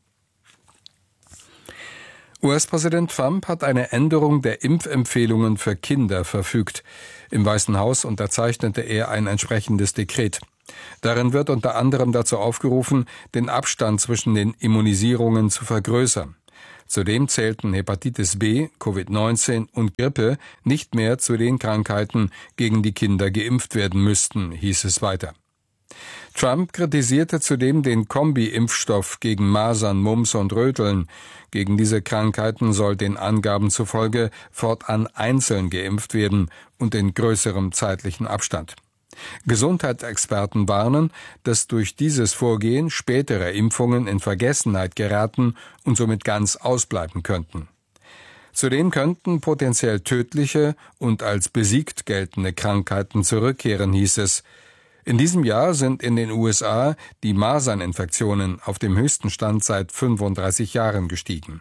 U S-Präsident Trump hat eine Änderung der Impfempfehlungen für Kinder verfügt. Im Weißen Haus unterzeichnete er ein entsprechendes Dekret. Darin wird unter anderem dazu aufgerufen, den Abstand zwischen den Immunisierungen zu vergrößern. Zudem zählten Hepatitis B, Covid neunzehn und Grippe nicht mehr zu den Krankheiten, gegen die Kinder geimpft werden müssten, hieß es weiter. Trump kritisierte zudem den Kombi-Impfstoff gegen Masern, Mumps und Röteln. Gegen diese Krankheiten soll den Angaben zufolge fortan einzeln geimpft werden und in größerem zeitlichen Abstand. Gesundheitsexperten warnen, dass durch dieses Vorgehen spätere Impfungen in Vergessenheit geraten und somit ganz ausbleiben könnten. Zudem könnten potenziell tödliche und als besiegt geltende Krankheiten zurückkehren, hieß es. In diesem Jahr sind in den U S A die Maserninfektionen auf dem höchsten Stand seit fünfunddreißig Jahren gestiegen.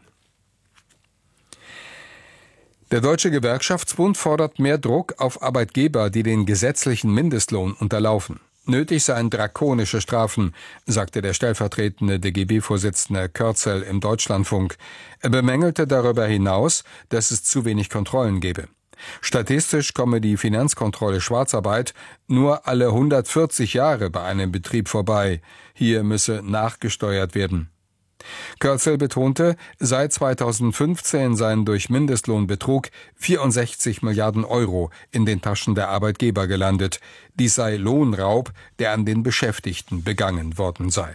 Der Deutsche Gewerkschaftsbund fordert mehr Druck auf Arbeitgeber, die den gesetzlichen Mindestlohn unterlaufen. Nötig seien drakonische Strafen, sagte der stellvertretende D G B-Vorsitzende Kürzel im Deutschlandfunk. Er bemängelte darüber hinaus, dass es zu wenig Kontrollen gebe. Statistisch komme die Finanzkontrolle Schwarzarbeit nur alle hundertvierzig Jahre bei einem Betrieb vorbei. Hier müsse nachgesteuert werden. Kürzel betonte, seit zweitausendfünfzehn seien durch Mindestlohnbetrug vierundsechzig Milliarden Euro in den Taschen der Arbeitgeber gelandet. Dies sei Lohnraub, der an den Beschäftigten begangen worden sei.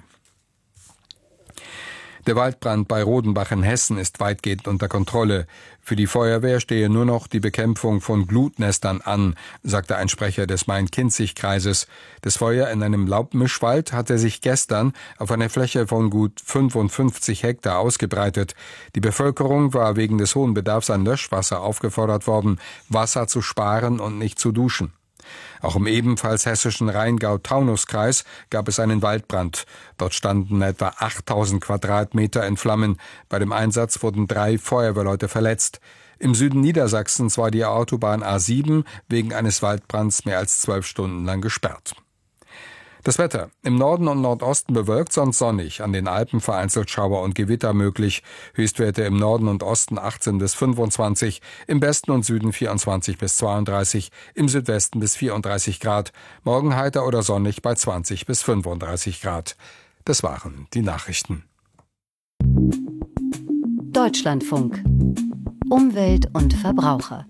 Der Waldbrand bei Rodenbach in Hessen ist weitgehend unter Kontrolle. Für die Feuerwehr stehe nur noch die Bekämpfung von Glutnestern an, sagte ein Sprecher des Main-Kinzig-Kreises. Das Feuer in einem Laubmischwald hatte sich gestern auf einer Fläche von gut fünfundfünfzig Hektar ausgebreitet. Die Bevölkerung war wegen des hohen Bedarfs an Löschwasser aufgefordert worden, Wasser zu sparen und nicht zu duschen. Auch im ebenfalls hessischen Rheingau-Taunus-Kreis gab es einen Waldbrand. Dort standen etwa achttausend Quadratmeter in Flammen. Bei dem Einsatz wurden drei Feuerwehrleute verletzt. Im Süden Niedersachsens war die Autobahn A sieben wegen eines Waldbrands mehr als zwölf Stunden lang gesperrt. Das Wetter: Im Norden und Nordosten bewölkt, sonst sonnig. An den Alpen vereinzelt Schauer und Gewitter möglich. Höchstwerte im Norden und Osten achtzehn bis fünfundzwanzig, im Westen und Süden vierundzwanzig bis zweiunddreißig, im Südwesten bis vierunddreißig Grad. Morgen heiter oder sonnig bei zwanzig bis fünfunddreißig Grad. Das waren die Nachrichten. Deutschlandfunk. Umwelt und Verbraucher.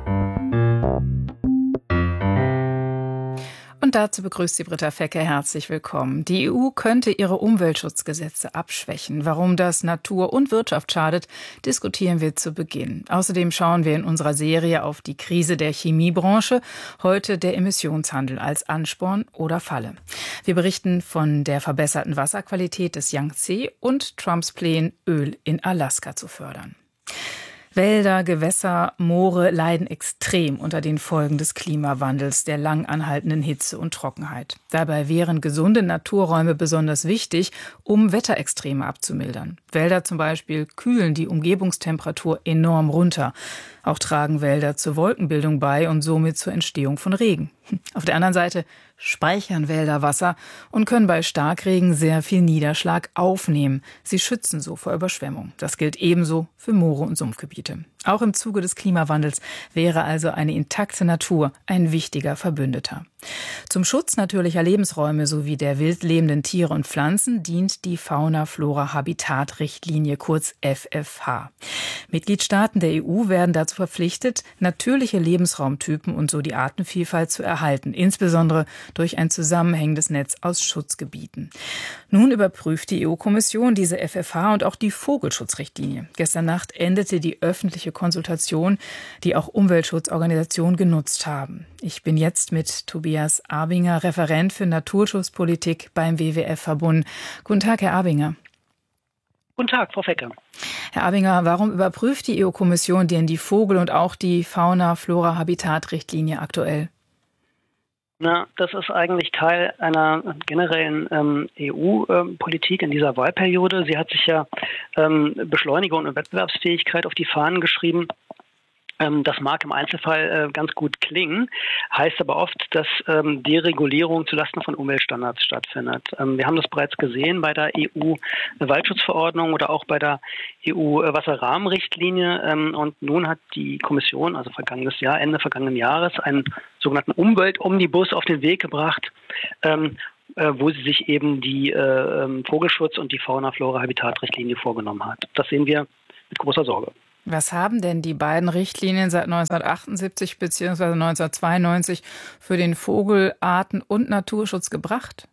Und dazu begrüßt sie Britta Fecke. Herzlich willkommen. Die E U könnte ihre Umweltschutzgesetze abschwächen. Warum das Natur und Wirtschaft schadet, diskutieren wir zu Beginn. Außerdem schauen wir in unserer Serie auf die Krise der Chemiebranche. Heute der Emissionshandel als Ansporn oder Falle. Wir berichten von der verbesserten Wasserqualität des Yangtze und Trumps Plänen, Öl in Alaska zu fördern. Wälder, Gewässer, Moore leiden extrem unter den Folgen des Klimawandels, der lang anhaltenden Hitze und Trockenheit. Dabei wären gesunde Naturräume besonders wichtig, um Wetterextreme abzumildern. Wälder zum Beispiel kühlen die Umgebungstemperatur enorm runter. Auch tragen Wälder zur Wolkenbildung bei und somit zur Entstehung von Regen. Auf der anderen Seite speichern Wälder Wasser und können bei Starkregen sehr viel Niederschlag aufnehmen. Sie schützen so vor Überschwemmung. Das gilt ebenso für Moore und Sumpfgebiete. Auch im Zuge des Klimawandels wäre also eine intakte Natur ein wichtiger Verbündeter. Zum Schutz natürlicher Lebensräume sowie der wild lebenden Tiere und Pflanzen dient die Fauna-Flora-Habitat-Richtlinie, kurz F F H. Mitgliedstaaten der E U werden dazu verpflichtet, natürliche Lebensraumtypen und so die Artenvielfalt zu erhalten, insbesondere durch ein zusammenhängendes Netz aus Schutzgebieten. Nun überprüft die E U-Kommission diese F F H und auch die Vogelschutzrichtlinie. Gestern Nacht endete die öffentliche öffentliche Konsultation, die auch Umweltschutzorganisationen genutzt haben. Ich bin jetzt mit Tobias Abinger, Referent für Naturschutzpolitik beim W W F verbunden. Guten Tag, Herr Abinger. Guten Tag, Frau Fecke. Herr Abinger, warum überprüft die E U-Kommission denn die Vogel- und auch die Fauna-Flora-Habitat-Richtlinie aktuell? Na, das ist eigentlich Teil einer generellen ähm, E U-Politik in dieser Wahlperiode. Sie hat sich ja ähm, Beschleunigung und Wettbewerbsfähigkeit auf die Fahnen geschrieben. Ähm, das mag im Einzelfall äh, ganz gut klingen, heißt aber oft, dass ähm, Deregulierung zulasten von Umweltstandards stattfindet. Ähm, wir haben das bereits gesehen bei der E U-Waldschutzverordnung oder auch bei der E U-Wasserrahmenrichtlinie. Ähm, und nun hat die Kommission, also vergangenes Jahr, Ende vergangenen Jahres, einen sogenannten Umweltomnibus auf den Weg gebracht, ähm, äh, wo sie sich eben die äh, Vogelschutz- und die Fauna-Flora-Habitat-Richtlinie vorgenommen hat. Das sehen wir mit großer Sorge. Was haben denn die beiden Richtlinien seit neunzehnhundertachtundsiebzig bzw. neunzehnhundertzweiundneunzig für den Vogelarten- und Naturschutz gebracht?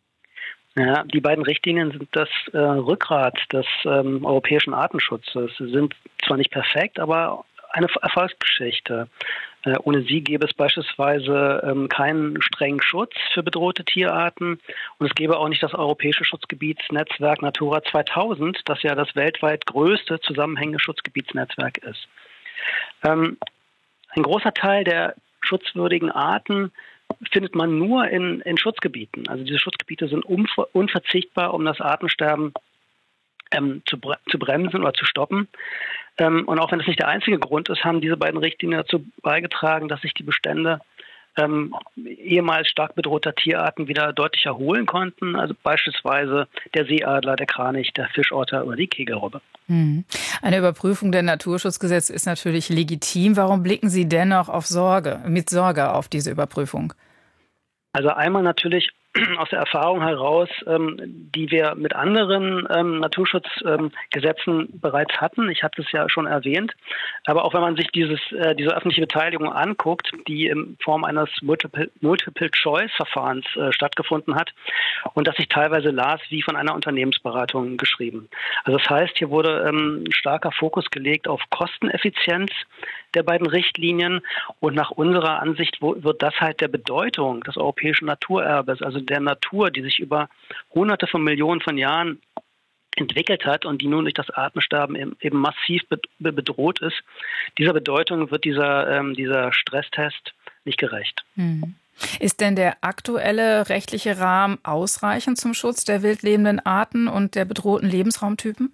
Ja, die beiden Richtlinien sind das äh, Rückgrat des ähm, europäischen Artenschutzes. Sie sind zwar nicht perfekt, aber eine Erfolgsgeschichte. Äh, ohne sie gäbe es beispielsweise ähm, keinen strengen Schutz für bedrohte Tierarten und es gäbe auch nicht das europäische Schutzgebietsnetzwerk Natura zweitausend, das ja das weltweit größte zusammenhängende Schutzgebietsnetzwerk ist. Ähm, ein großer Teil der schutzwürdigen Arten findet man nur in, in Schutzgebieten. Also diese Schutzgebiete sind unver- unverzichtbar, um das Artensterben ähm, zu, bre- zu bremsen oder zu stoppen. Ähm, und auch wenn das nicht der einzige Grund ist, haben diese beiden Richtlinien dazu beigetragen, dass sich die Bestände ähm, ehemals stark bedrohter Tierarten wieder deutlich erholen konnten. Also beispielsweise der Seeadler, der Kranich, der Fischotter oder die Kegelrobbe. Hm. Eine Überprüfung der Naturschutzgesetze ist natürlich legitim. Warum blicken Sie dennoch auf Sorge, mit Sorge auf diese Überprüfung? Also einmal natürlich aus der Erfahrung heraus, ähm, die wir mit anderen ähm, Naturschutzgesetzen ähm, bereits hatten. Ich hatte es ja schon erwähnt. Aber auch wenn man sich dieses, äh, diese öffentliche Beteiligung anguckt, die in Form eines Multiple- Multiple-Choice-Verfahrens äh, stattgefunden hat und das sich teilweise las wie von einer Unternehmensberatung geschrieben. Also das heißt, hier wurde ähm, ein starker Fokus gelegt auf Kosteneffizienz der beiden Richtlinien und nach unserer Ansicht wird das halt der Bedeutung des europäischen Naturerbes, also der Natur, die sich über hunderte von Millionen von Jahren entwickelt hat und die nun durch das Artensterben eben massiv bedroht ist, dieser Bedeutung wird dieser, ähm, dieser Stresstest nicht gerecht. Hm. Ist denn der aktuelle rechtliche Rahmen ausreichend zum Schutz der wildlebenden Arten und der bedrohten Lebensraumtypen?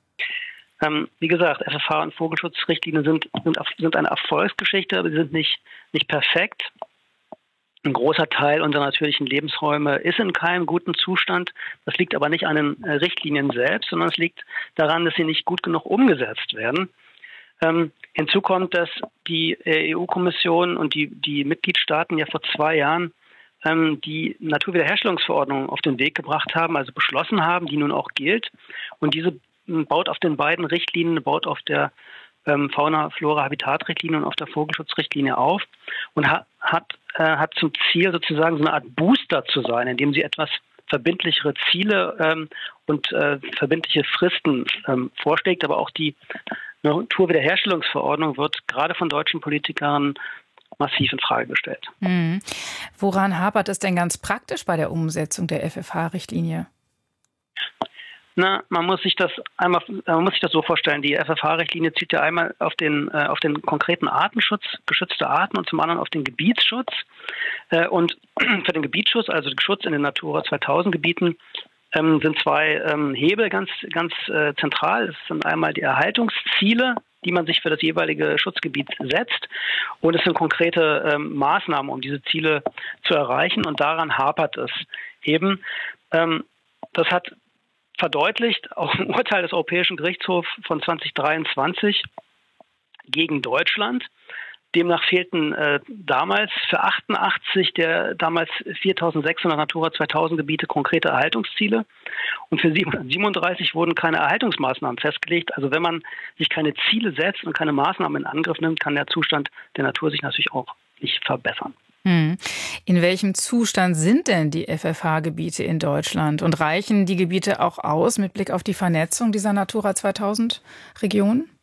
Ähm, wie gesagt, F F H und Vogelschutzrichtlinien sind, sind, sind eine Erfolgsgeschichte, aber sie sind nicht, nicht perfekt. Ein großer Teil unserer natürlichen Lebensräume ist in keinem guten Zustand. Das liegt aber nicht an den äh, Richtlinien selbst, sondern es liegt daran, dass sie nicht gut genug umgesetzt werden. Ähm, hinzu kommt, dass die äh, E U-Kommission und die, die Mitgliedstaaten ja vor zwei Jahren ähm, die Naturwiederherstellungsverordnung auf den Weg gebracht haben, also beschlossen haben, die nun auch gilt. Und diese baut auf den beiden Richtlinien, baut auf der ähm, Fauna-Flora-Habitat-Richtlinie und auf der Vogelschutzrichtlinie auf und hat, hat, äh, hat zum Ziel sozusagen so eine Art Booster zu sein, indem sie etwas verbindlichere Ziele ähm, und äh, verbindliche Fristen ähm, vorschlägt. Aber auch die Naturwiederherstellungsverordnung wird gerade von deutschen Politikern massiv in Frage gestellt. Mhm. Woran hapert es denn ganz praktisch bei der Umsetzung der F F H-Richtlinie? Na, man muss sich das einmal, man muss sich das so vorstellen. Die F F H-Richtlinie zielt ja einmal auf den, äh, auf den konkreten Artenschutz, geschützte Arten und zum anderen auf den Gebietsschutz. Äh, und für den Gebietsschutz, also den Schutz in den Natura zweitausend Gebieten, ähm, sind zwei ähm, Hebel ganz, ganz äh, zentral. Es sind einmal die Erhaltungsziele, die man sich für das jeweilige Schutzgebiet setzt. Und es sind konkrete ähm, Maßnahmen, um diese Ziele zu erreichen. Und daran hapert es eben. Ähm, das hat verdeutlicht, auch ein Urteil des Europäischen Gerichtshofs von zweitausenddreiundzwanzig gegen Deutschland. Demnach fehlten äh, damals für achtundachtzig der damals viertausendsechshundert Natura zweitausend Gebiete konkrete Erhaltungsziele und für siebenhundertsiebenunddreißig wurden keine Erhaltungsmaßnahmen festgelegt. Also wenn man sich keine Ziele setzt und keine Maßnahmen in Angriff nimmt, kann der Zustand der Natur sich natürlich auch nicht verbessern. Hm. In welchem Zustand sind denn die F F H-Gebiete in Deutschland und reichen die Gebiete auch aus mit Blick auf die Vernetzung dieser Natura zweitausend Regionen?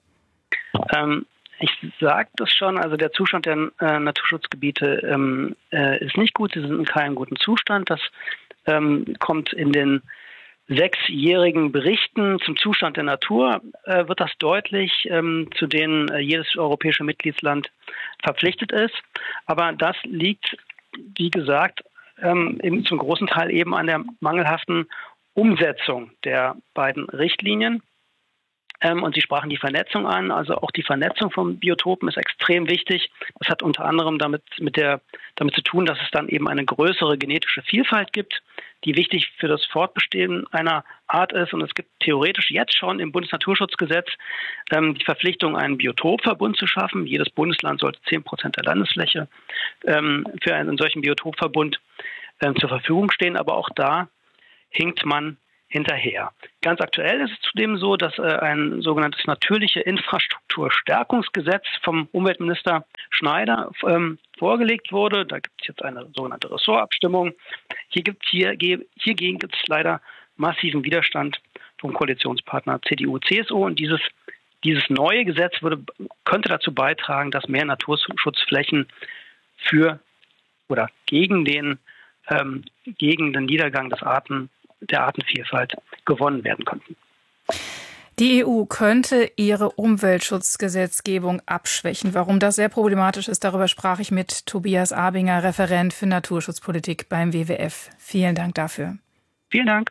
Ähm, ich sage das schon, also der Zustand der äh, Naturschutzgebiete ähm, äh, ist nicht gut, sie sind in keinem guten Zustand. Das ähm, kommt in den sechsjährigen Berichten zum Zustand der Natur, äh, wird das deutlich, ähm, zu denen äh, jedes europäische Mitgliedsland verpflichtet ist. Aber das liegt, wie gesagt, ähm, eben zum großen Teil eben an der mangelhaften Umsetzung der beiden Richtlinien. Ähm, und Sie sprachen die Vernetzung an, also auch die Vernetzung von Biotopen ist extrem wichtig. Das hat unter anderem damit, mit der, damit zu tun, dass es dann eben eine größere genetische Vielfalt gibt, die wichtig für das Fortbestehen einer Art ist. Und es gibt theoretisch jetzt schon im Bundesnaturschutzgesetz ähm, die Verpflichtung, einen Biotopverbund zu schaffen. Jedes Bundesland sollte zehn Prozent der Landesfläche ähm, für einen solchen Biotopverbund ähm, zur Verfügung stehen. Aber auch da hinkt man hinterher. Ganz aktuell ist es zudem so, dass äh, ein sogenanntes natürliche Infrastrukturstärkungsgesetz vom Umweltminister Schneider ähm, vorgelegt wurde. Da gibt es jetzt eine sogenannte Ressortabstimmung. Hier gibt's hier, hiergegen gibt es leider massiven Widerstand vom Koalitionspartner C D U C S U. Und dieses, dieses neue Gesetz würde, könnte dazu beitragen, dass mehr Naturschutzflächen für oder gegen den, ähm, gegen den Niedergang des Arten der Artenvielfalt gewonnen werden konnten. Die E U könnte ihre Umweltschutzgesetzgebung abschwächen. Warum das sehr problematisch ist, darüber sprach ich mit Tobias Abinger, Referent für Naturschutzpolitik beim W W F. Vielen Dank dafür. Vielen Dank.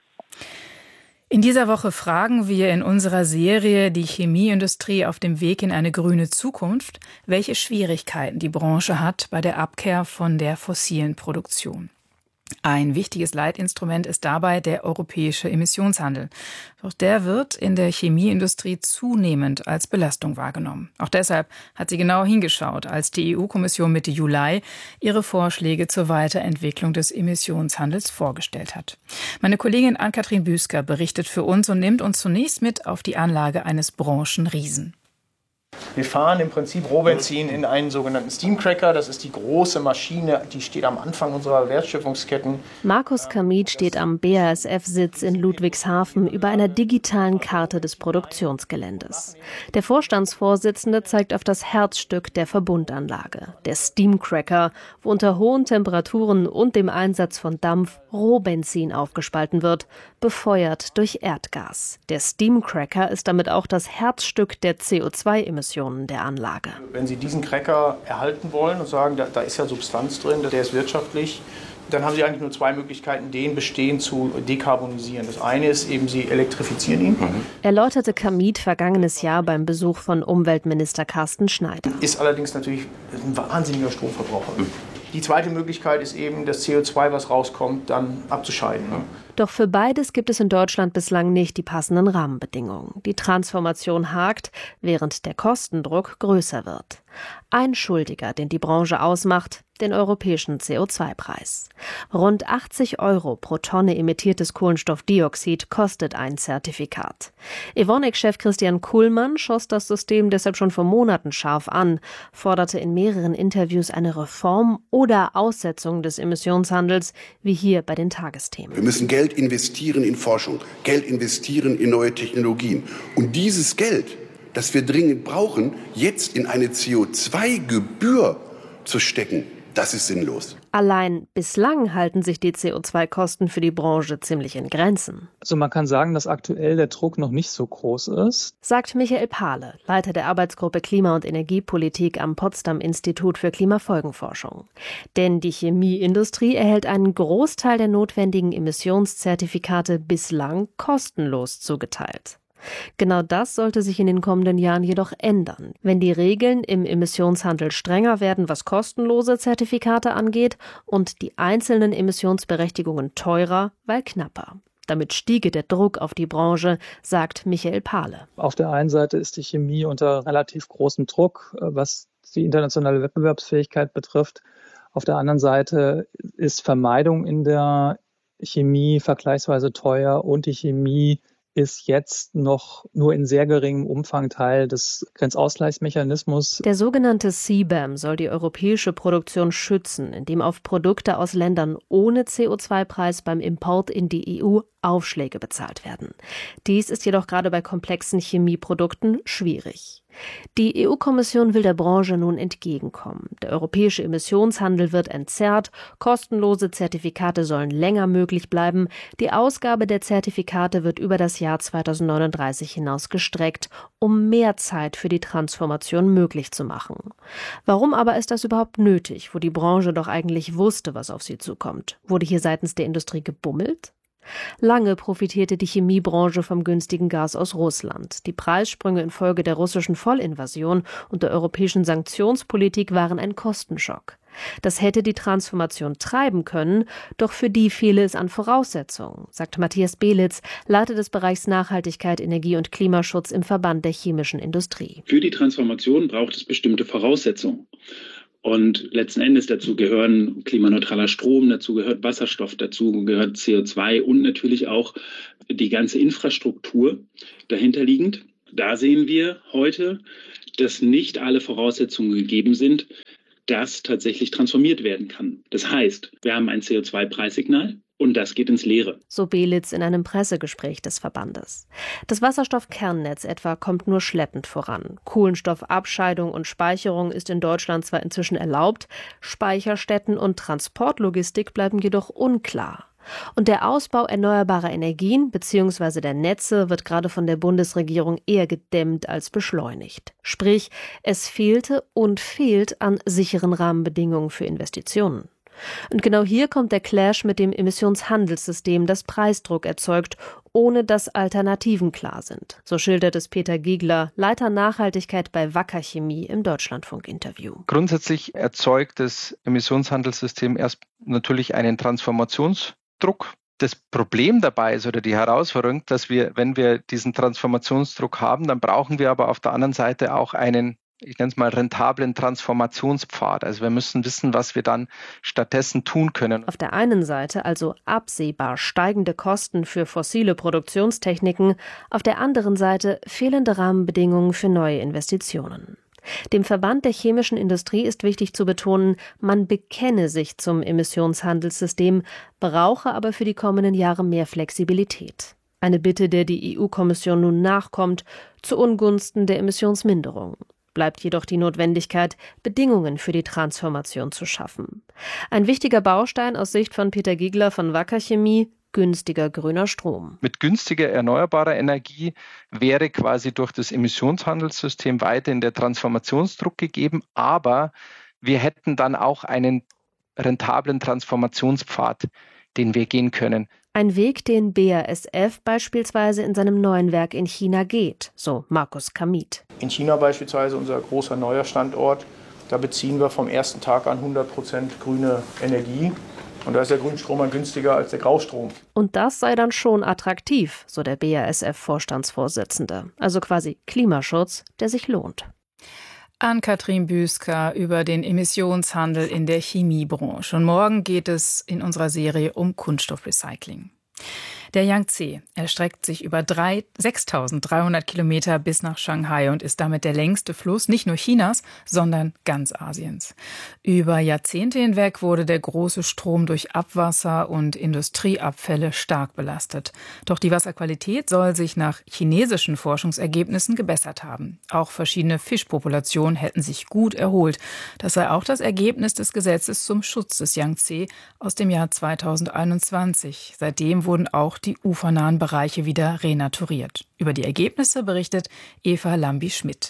In dieser Woche fragen wir in unserer Serie Die Chemieindustrie auf dem Weg in eine grüne Zukunft, welche Schwierigkeiten die Branche hat bei der Abkehr von der fossilen Produktion. Ein wichtiges Leitinstrument ist dabei der europäische Emissionshandel. Doch der wird in der Chemieindustrie zunehmend als Belastung wahrgenommen. Auch deshalb hat sie genau hingeschaut, als die E U-Kommission Mitte Juli ihre Vorschläge zur Weiterentwicklung des Emissionshandels vorgestellt hat. Meine Kollegin Ann-Kathrin Büsker berichtet für uns und nimmt uns zunächst mit auf die Anlage eines Branchenriesen. Wir fahren im Prinzip Rohbenzin in einen sogenannten Steamcracker. Das ist die große Maschine, die steht am Anfang unserer Wertschöpfungsketten. Markus Kamit steht am B A S F-Sitz in Ludwigshafen über einer digitalen Karte des Produktionsgeländes. Der Vorstandsvorsitzende zeigt auf das Herzstück der Verbundanlage, der Steamcracker, wo unter hohen Temperaturen und dem Einsatz von Dampf Rohbenzin aufgespalten wird, befeuert durch Erdgas. Der Steamcracker ist damit auch das Herzstück der C O zwei Emissionen der Anlage. Wenn Sie diesen Cracker erhalten wollen und sagen, da, da ist ja Substanz drin, der ist wirtschaftlich, dann haben Sie eigentlich nur zwei Möglichkeiten, den bestehend zu dekarbonisieren. Das eine ist eben, Sie elektrifizieren ihn. Mhm. Erläuterte Kamit vergangenes Jahr beim Besuch von Umweltminister Carsten Schneider. Ist allerdings natürlich ein wahnsinniger Stromverbraucher. Mhm. Die zweite Möglichkeit ist eben, das C O zwei, was rauskommt, dann abzuscheiden. Mhm. Doch für beides gibt es in Deutschland bislang nicht die passenden Rahmenbedingungen. Die Transformation hakt, während der Kostendruck größer wird. Ein Schuldiger, den die Branche ausmacht, den europäischen C O zwei Preis. Rund achtzig Euro pro Tonne emittiertes Kohlenstoffdioxid kostet ein Zertifikat. Evonik-Chef Christian Kullmann schoss das System deshalb schon vor Monaten scharf an, forderte in mehreren Interviews eine Reform oder Aussetzung des Emissionshandels, wie hier bei den Tagesthemen. Wir müssen Geld investieren in Forschung, Geld investieren in neue Technologien. Und dieses Geld, das wir dringend brauchen, jetzt in eine C O zwei Gebühr zu stecken, das ist sinnlos. Allein bislang halten sich die C O zwei Kosten für die Branche ziemlich in Grenzen. Also man kann sagen, dass aktuell der Druck noch nicht so groß ist, sagt Michael Pahle, Leiter der Arbeitsgruppe Klima- und Energiepolitik am Potsdam-Institut für Klimafolgenforschung. Denn die Chemieindustrie erhält einen Großteil der notwendigen Emissionszertifikate bislang kostenlos zugeteilt. Genau das sollte sich in den kommenden Jahren jedoch ändern, wenn die Regeln im Emissionshandel strenger werden, was kostenlose Zertifikate angeht, und die einzelnen Emissionsberechtigungen teurer, weil knapper. Damit stiege der Druck auf die Branche, sagt Michael Pahle. Auf der einen Seite ist die Chemie unter relativ großem Druck, was die internationale Wettbewerbsfähigkeit betrifft. Auf der anderen Seite ist Vermeidung in der Chemie vergleichsweise teuer und die Chemie ist jetzt noch nur in sehr geringem Umfang Teil des Grenzausgleichsmechanismus. Der sogenannte C B A M soll die europäische Produktion schützen, indem auf Produkte aus Ländern ohne C O zwei Preis beim Import in die E U Aufschläge bezahlt werden. Dies ist jedoch gerade bei komplexen Chemieprodukten schwierig. Die E U-Kommission will der Branche nun entgegenkommen. Der europäische Emissionshandel wird entzerrt, kostenlose Zertifikate sollen länger möglich bleiben, die Ausgabe der Zertifikate wird über das Jahr zweitausendneununddreißig hinaus gestreckt, um mehr Zeit für die Transformation möglich zu machen. Warum aber ist das überhaupt nötig, wo die Branche doch eigentlich wusste, was auf sie zukommt? Wurde hier seitens der Industrie gebummelt? Lange profitierte die Chemiebranche vom günstigen Gas aus Russland. Die Preissprünge infolge der russischen Vollinvasion und der europäischen Sanktionspolitik waren ein Kostenschock. Das hätte die Transformation treiben können, doch für die fehle es an Voraussetzungen, sagt Matthias Belitz, Leiter des Bereichs Nachhaltigkeit, Energie und Klimaschutz im Verband der chemischen Industrie. Für die Transformation braucht es bestimmte Voraussetzungen. Und letzten Endes dazu gehören klimaneutraler Strom, dazu gehört Wasserstoff, dazu gehört C O zwei und natürlich auch die ganze Infrastruktur dahinterliegend. Da sehen wir heute, dass nicht alle Voraussetzungen gegeben sind, dass tatsächlich transformiert werden kann. Das heißt, wir haben ein C O zwei Preissignal. Und das geht ins Leere. So Belitz in einem Pressegespräch des Verbandes. Das Wasserstoffkernnetz etwa kommt nur schleppend voran. Kohlenstoffabscheidung und Speicherung ist in Deutschland zwar inzwischen erlaubt, Speicherstätten und Transportlogistik bleiben jedoch unklar. Und der Ausbau erneuerbarer Energien bzw. der Netze wird gerade von der Bundesregierung eher gedämmt als beschleunigt. Sprich, es fehlte und fehlt an sicheren Rahmenbedingungen für Investitionen. Und genau hier kommt der Clash mit dem Emissionshandelssystem, das Preisdruck erzeugt, ohne dass Alternativen klar sind. So schildert es Peter Giegler, Leiter Nachhaltigkeit bei Wacker Chemie im Deutschlandfunk-Interview. Grundsätzlich erzeugt das Emissionshandelssystem erst natürlich einen Transformationsdruck. Das Problem dabei ist oder die Herausforderung, dass wir, wenn wir diesen Transformationsdruck haben, dann brauchen wir aber auf der anderen Seite auch einen, ich nenne es mal, rentablen Transformationspfad. Also wir müssen wissen, was wir dann stattdessen tun können. Auf der einen Seite also absehbar steigende Kosten für fossile Produktionstechniken, auf der anderen Seite fehlende Rahmenbedingungen für neue Investitionen. Dem Verband der chemischen Industrie ist wichtig zu betonen, man bekenne sich zum Emissionshandelssystem, brauche aber für die kommenden Jahre mehr Flexibilität. Eine Bitte, der die E U-Kommission nun nachkommt, zu Ungunsten der Emissionsminderung. Bleibt jedoch die Notwendigkeit, Bedingungen für die Transformation zu schaffen. Ein wichtiger Baustein aus Sicht von Peter Giegler von Wacker Chemie: günstiger grüner Strom. Mit günstiger erneuerbarer Energie wäre quasi durch das Emissionshandelssystem weiterhin der Transformationsdruck gegeben, aber wir hätten dann auch einen rentablen Transformationspfad, den wir gehen können. Ein Weg, den B A S F beispielsweise in seinem neuen Werk in China geht, so Markus Kamit. In China beispielsweise, unser großer neuer Standort, da beziehen wir vom ersten Tag an hundert Prozent grüne Energie. Und da ist der Grünstrom dann günstiger als der Graustrom. Und das sei dann schon attraktiv, so der B A S F-Vorstandsvorsitzende. Also quasi Klimaschutz, der sich lohnt. Ann-Kathrin Büsker über den Emissionshandel in der Chemiebranche. Und morgen geht es in unserer Serie um Kunststoffrecycling. Der Yangtze erstreckt sich über sechstausenddreihundert Kilometer bis nach Shanghai und ist damit der längste Fluss nicht nur Chinas, sondern ganz Asiens. Über Jahrzehnte hinweg wurde der große Strom durch Abwasser und Industrieabfälle stark belastet. Doch die Wasserqualität soll sich nach chinesischen Forschungsergebnissen gebessert haben. Auch verschiedene Fischpopulationen hätten sich gut erholt. Das sei auch das Ergebnis des Gesetzes zum Schutz des Yangtze aus dem Jahr zweitausendeinundzwanzig. Seitdem wurden auch die ufernahen Bereiche wieder renaturiert. Über die Ergebnisse berichtet Eva Lambi-Schmidt.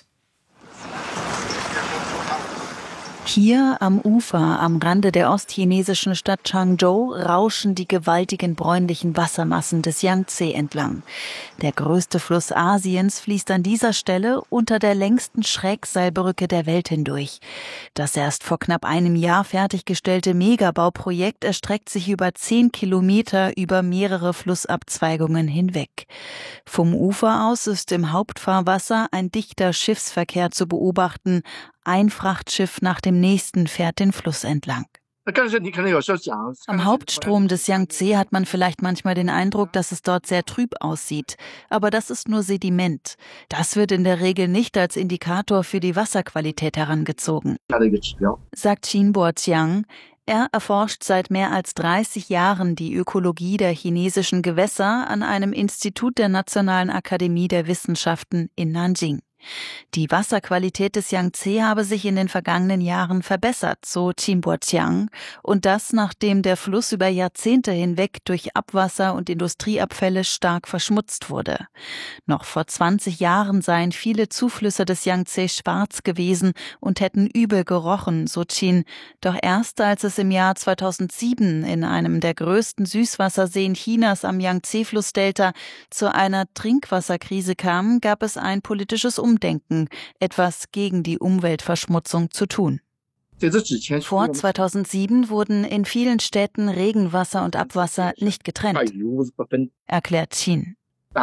Hier am Ufer, am Rande der ostchinesischen Stadt Changzhou, rauschen die gewaltigen bräunlichen Wassermassen des Yangtze entlang. Der größte Fluss Asiens fließt an dieser Stelle unter der längsten Schrägseilbrücke der Welt hindurch. Das erst vor knapp einem Jahr fertiggestellte Megabauprojekt erstreckt sich über zehn Kilometer über mehrere Flussabzweigungen hinweg. Vom Ufer aus ist im Hauptfahrwasser ein dichter Schiffsverkehr zu beobachten. Ein Frachtschiff nach dem nächsten fährt den Fluss entlang. Am Hauptstrom des Yangtze hat man vielleicht manchmal den Eindruck, dass es dort sehr trüb aussieht. Aber das ist nur Sediment. Das wird in der Regel nicht als Indikator für die Wasserqualität herangezogen, sagt Xinbo Jiang. Er erforscht seit mehr als dreißig Jahren die Ökologie der chinesischen Gewässer an einem Institut der Nationalen Akademie der Wissenschaften in Nanjing. Die Wasserqualität des Yangtze habe sich in den vergangenen Jahren verbessert, so Qin Boqiang, und das, nachdem der Fluss über Jahrzehnte hinweg durch Abwasser und Industrieabfälle stark verschmutzt wurde. Noch vor zwanzig Jahren seien viele Zuflüsse des Yangtze schwarz gewesen und hätten übel gerochen, so Qin. Doch erst als es im Jahr zweitausendsieben in einem der größten Süßwasserseen Chinas am Yangtze-Flussdelta zu einer Trinkwasserkrise kam, gab es ein politisches Umdenken. Denken, etwas gegen die Umweltverschmutzung zu tun. Vor zweitausendsieben wurden in vielen Städten Regenwasser und Abwasser nicht getrennt, erklärt Qin.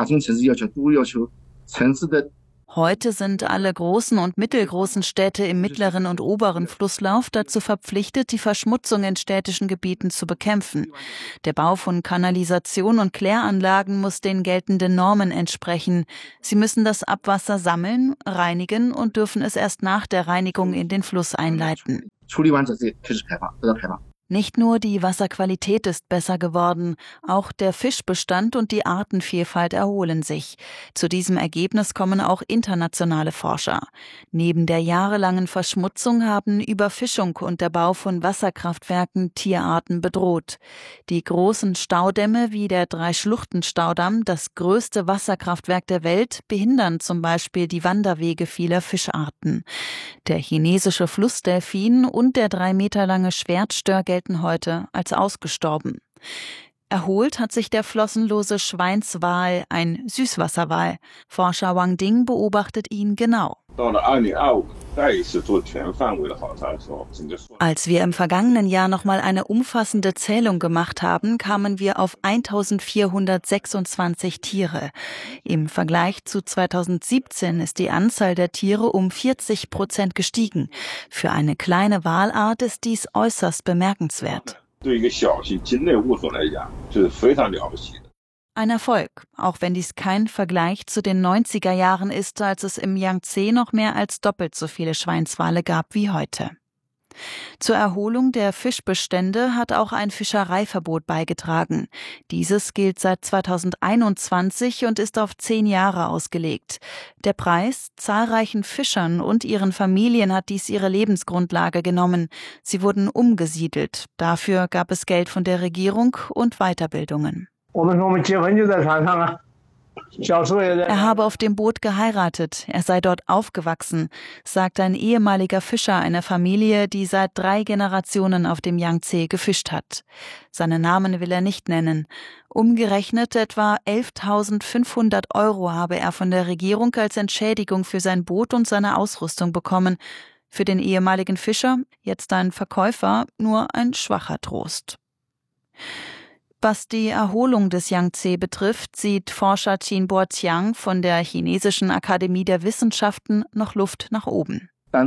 Heute sind alle großen und mittelgroßen Städte im mittleren und oberen Flusslauf dazu verpflichtet, die Verschmutzung in städtischen Gebieten zu bekämpfen. Der Bau von Kanalisation und Kläranlagen muss den geltenden Normen entsprechen. Sie müssen das Abwasser sammeln, reinigen und dürfen es erst nach der Reinigung in den Fluss einleiten. Nicht nur die Wasserqualität ist besser geworden, auch der Fischbestand und die Artenvielfalt erholen sich. Zu diesem Ergebnis kommen auch internationale Forscher. Neben der jahrelangen Verschmutzung haben Überfischung und der Bau von Wasserkraftwerken Tierarten bedroht. Die großen Staudämme wie der Drei-Schluchten-Staudamm, das größte Wasserkraftwerk der Welt, behindern zum Beispiel die Wanderwege vieler Fischarten. Der chinesische Flussdelfin und der drei Meter lange Schwertstör gelten heute als ausgestorben. Erholt hat sich der flossenlose Schweinswal, ein Süßwasserwal. Forscher Wang Ding beobachtet ihn genau. Als wir im vergangenen Jahr nochmal eine umfassende Zählung gemacht haben, kamen wir auf eintausendvierhundertsechsundzwanzig Tiere. Im Vergleich zu zweitausendsiebzehn ist die Anzahl der Tiere um vierzig Prozent gestiegen. Für eine kleine Walart ist dies äußerst bemerkenswert. Ein Erfolg, auch wenn dies kein Vergleich zu den neunziger Jahren ist, als es im Yangtze noch mehr als doppelt so viele Schweinswale gab wie heute. Zur Erholung der Fischbestände hat auch ein Fischereiverbot beigetragen. Dieses gilt seit zweitausendeinundzwanzig und ist auf zehn Jahre ausgelegt. Der Preis? Zahlreichen Fischern und ihren Familien hat dies ihre Lebensgrundlage genommen. Sie wurden umgesiedelt. Dafür gab es Geld von der Regierung und Weiterbildungen. Er habe auf dem Boot geheiratet, er sei dort aufgewachsen, sagt ein ehemaliger Fischer einer Familie, die seit drei Generationen auf dem Yangtze gefischt hat. Seinen Namen will er nicht nennen. Umgerechnet etwa elftausendfünfhundert Euro habe er von der Regierung als Entschädigung für sein Boot und seine Ausrüstung bekommen. Für den ehemaligen Fischer, jetzt ein Verkäufer, nur ein schwacher Trost. Was die Erholung des Yangtze betrifft, sieht Forscher Qin Boqiang von der Chinesischen Akademie der Wissenschaften noch Luft nach oben.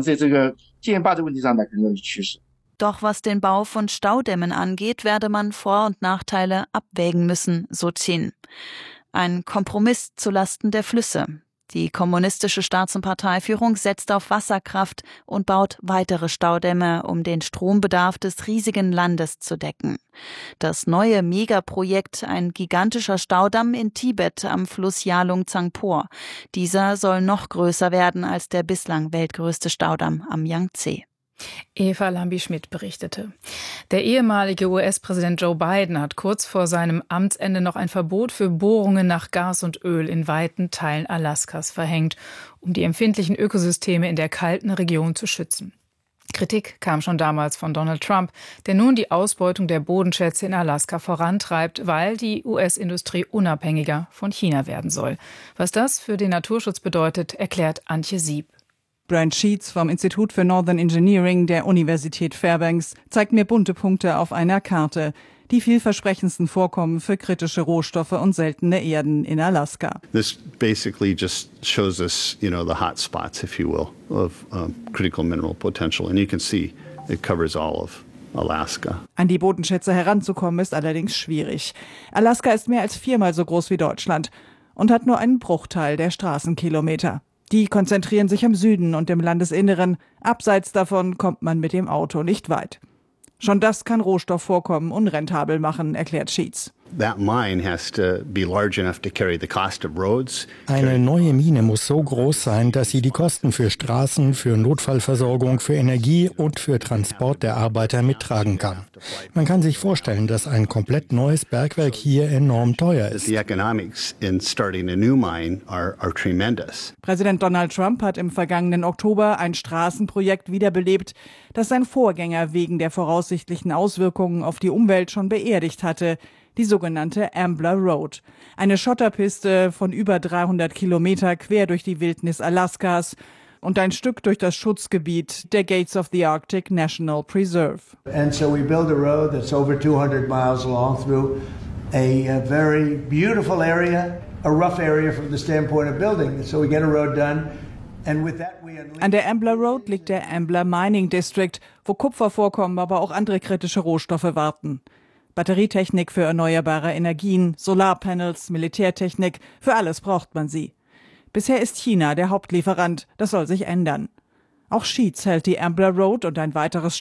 Doch was den Bau von Staudämmen angeht, werde man Vor- und Nachteile abwägen müssen, so Qin. Ein Kompromiss zulasten der Flüsse. Die kommunistische Staats- und Parteiführung setzt auf Wasserkraft und baut weitere Staudämme, um den Strombedarf des riesigen Landes zu decken. Das neue Megaprojekt, ein gigantischer Staudamm in Tibet am Fluss Yalung Tsangpo. Dieser soll noch größer werden als der bislang weltgrößte Staudamm am Yangtze. Eva Lambi-Schmidt berichtete. Der ehemalige U S-Präsident Joe Biden hat kurz vor seinem Amtsende noch ein Verbot für Bohrungen nach Gas und Öl in weiten Teilen Alaskas verhängt, um die empfindlichen Ökosysteme in der kalten Region zu schützen. Kritik kam schon damals von Donald Trump, der nun die Ausbeutung der Bodenschätze in Alaska vorantreibt, weil die U S-Industrie unabhängiger von China werden soll. Was das für den Naturschutz bedeutet, erklärt Antje Sieb. Brent Sheets vom Institut für Northern Engineering der Universität Fairbanks zeigt mir bunte Punkte auf einer Karte. Die vielversprechendsten Vorkommen für kritische Rohstoffe und seltene Erden in Alaska. This basically just shows us, you know, the hot spots, if you will, of um, critical mineral potential. And you can see it covers all of Alaska. An die Bodenschätze heranzukommen ist allerdings schwierig. Alaska ist mehr als viermal so groß wie Deutschland und hat nur einen Bruchteil der Straßenkilometer. Die konzentrieren sich im Süden und im Landesinneren. Abseits davon kommt man mit dem Auto nicht weit. Schon das kann Rohstoffvorkommen unrentabel machen, erklärt Sheets. Eine neue Mine muss so groß sein, dass sie die Kosten für Straßen, für Notfallversorgung, für Energie und für Transport der Arbeiter mittragen kann. Man kann sich vorstellen, dass ein komplett neues Bergwerk hier enorm teuer ist. Präsident Donald Trump hat im vergangenen Oktober ein Straßenprojekt wiederbelebt, das sein Vorgänger wegen der voraussichtlichen Auswirkungen auf die Umwelt schon beerdigt hatte. Die sogenannte Ambler Road. Eine Schotterpiste von über dreihundert Kilometer quer durch die Wildnis Alaskas und ein Stück durch das Schutzgebiet der Gates of the Arctic National Preserve. And so we build a road that's over two hundred miles long through a, a very beautiful area, a rough area from the standpoint of building. So we get a road done. An der Ambler Road liegt der Ambler Mining District, wo Kupfervorkommen, aber auch andere kritische Rohstoffe warten. Batterietechnik für erneuerbare Energien, Solarpanels, Militärtechnik, für alles braucht man sie. Bisher ist China der Hauptlieferant, das soll sich ändern. Auch Sheets hält die Ambler Road und ein weiteres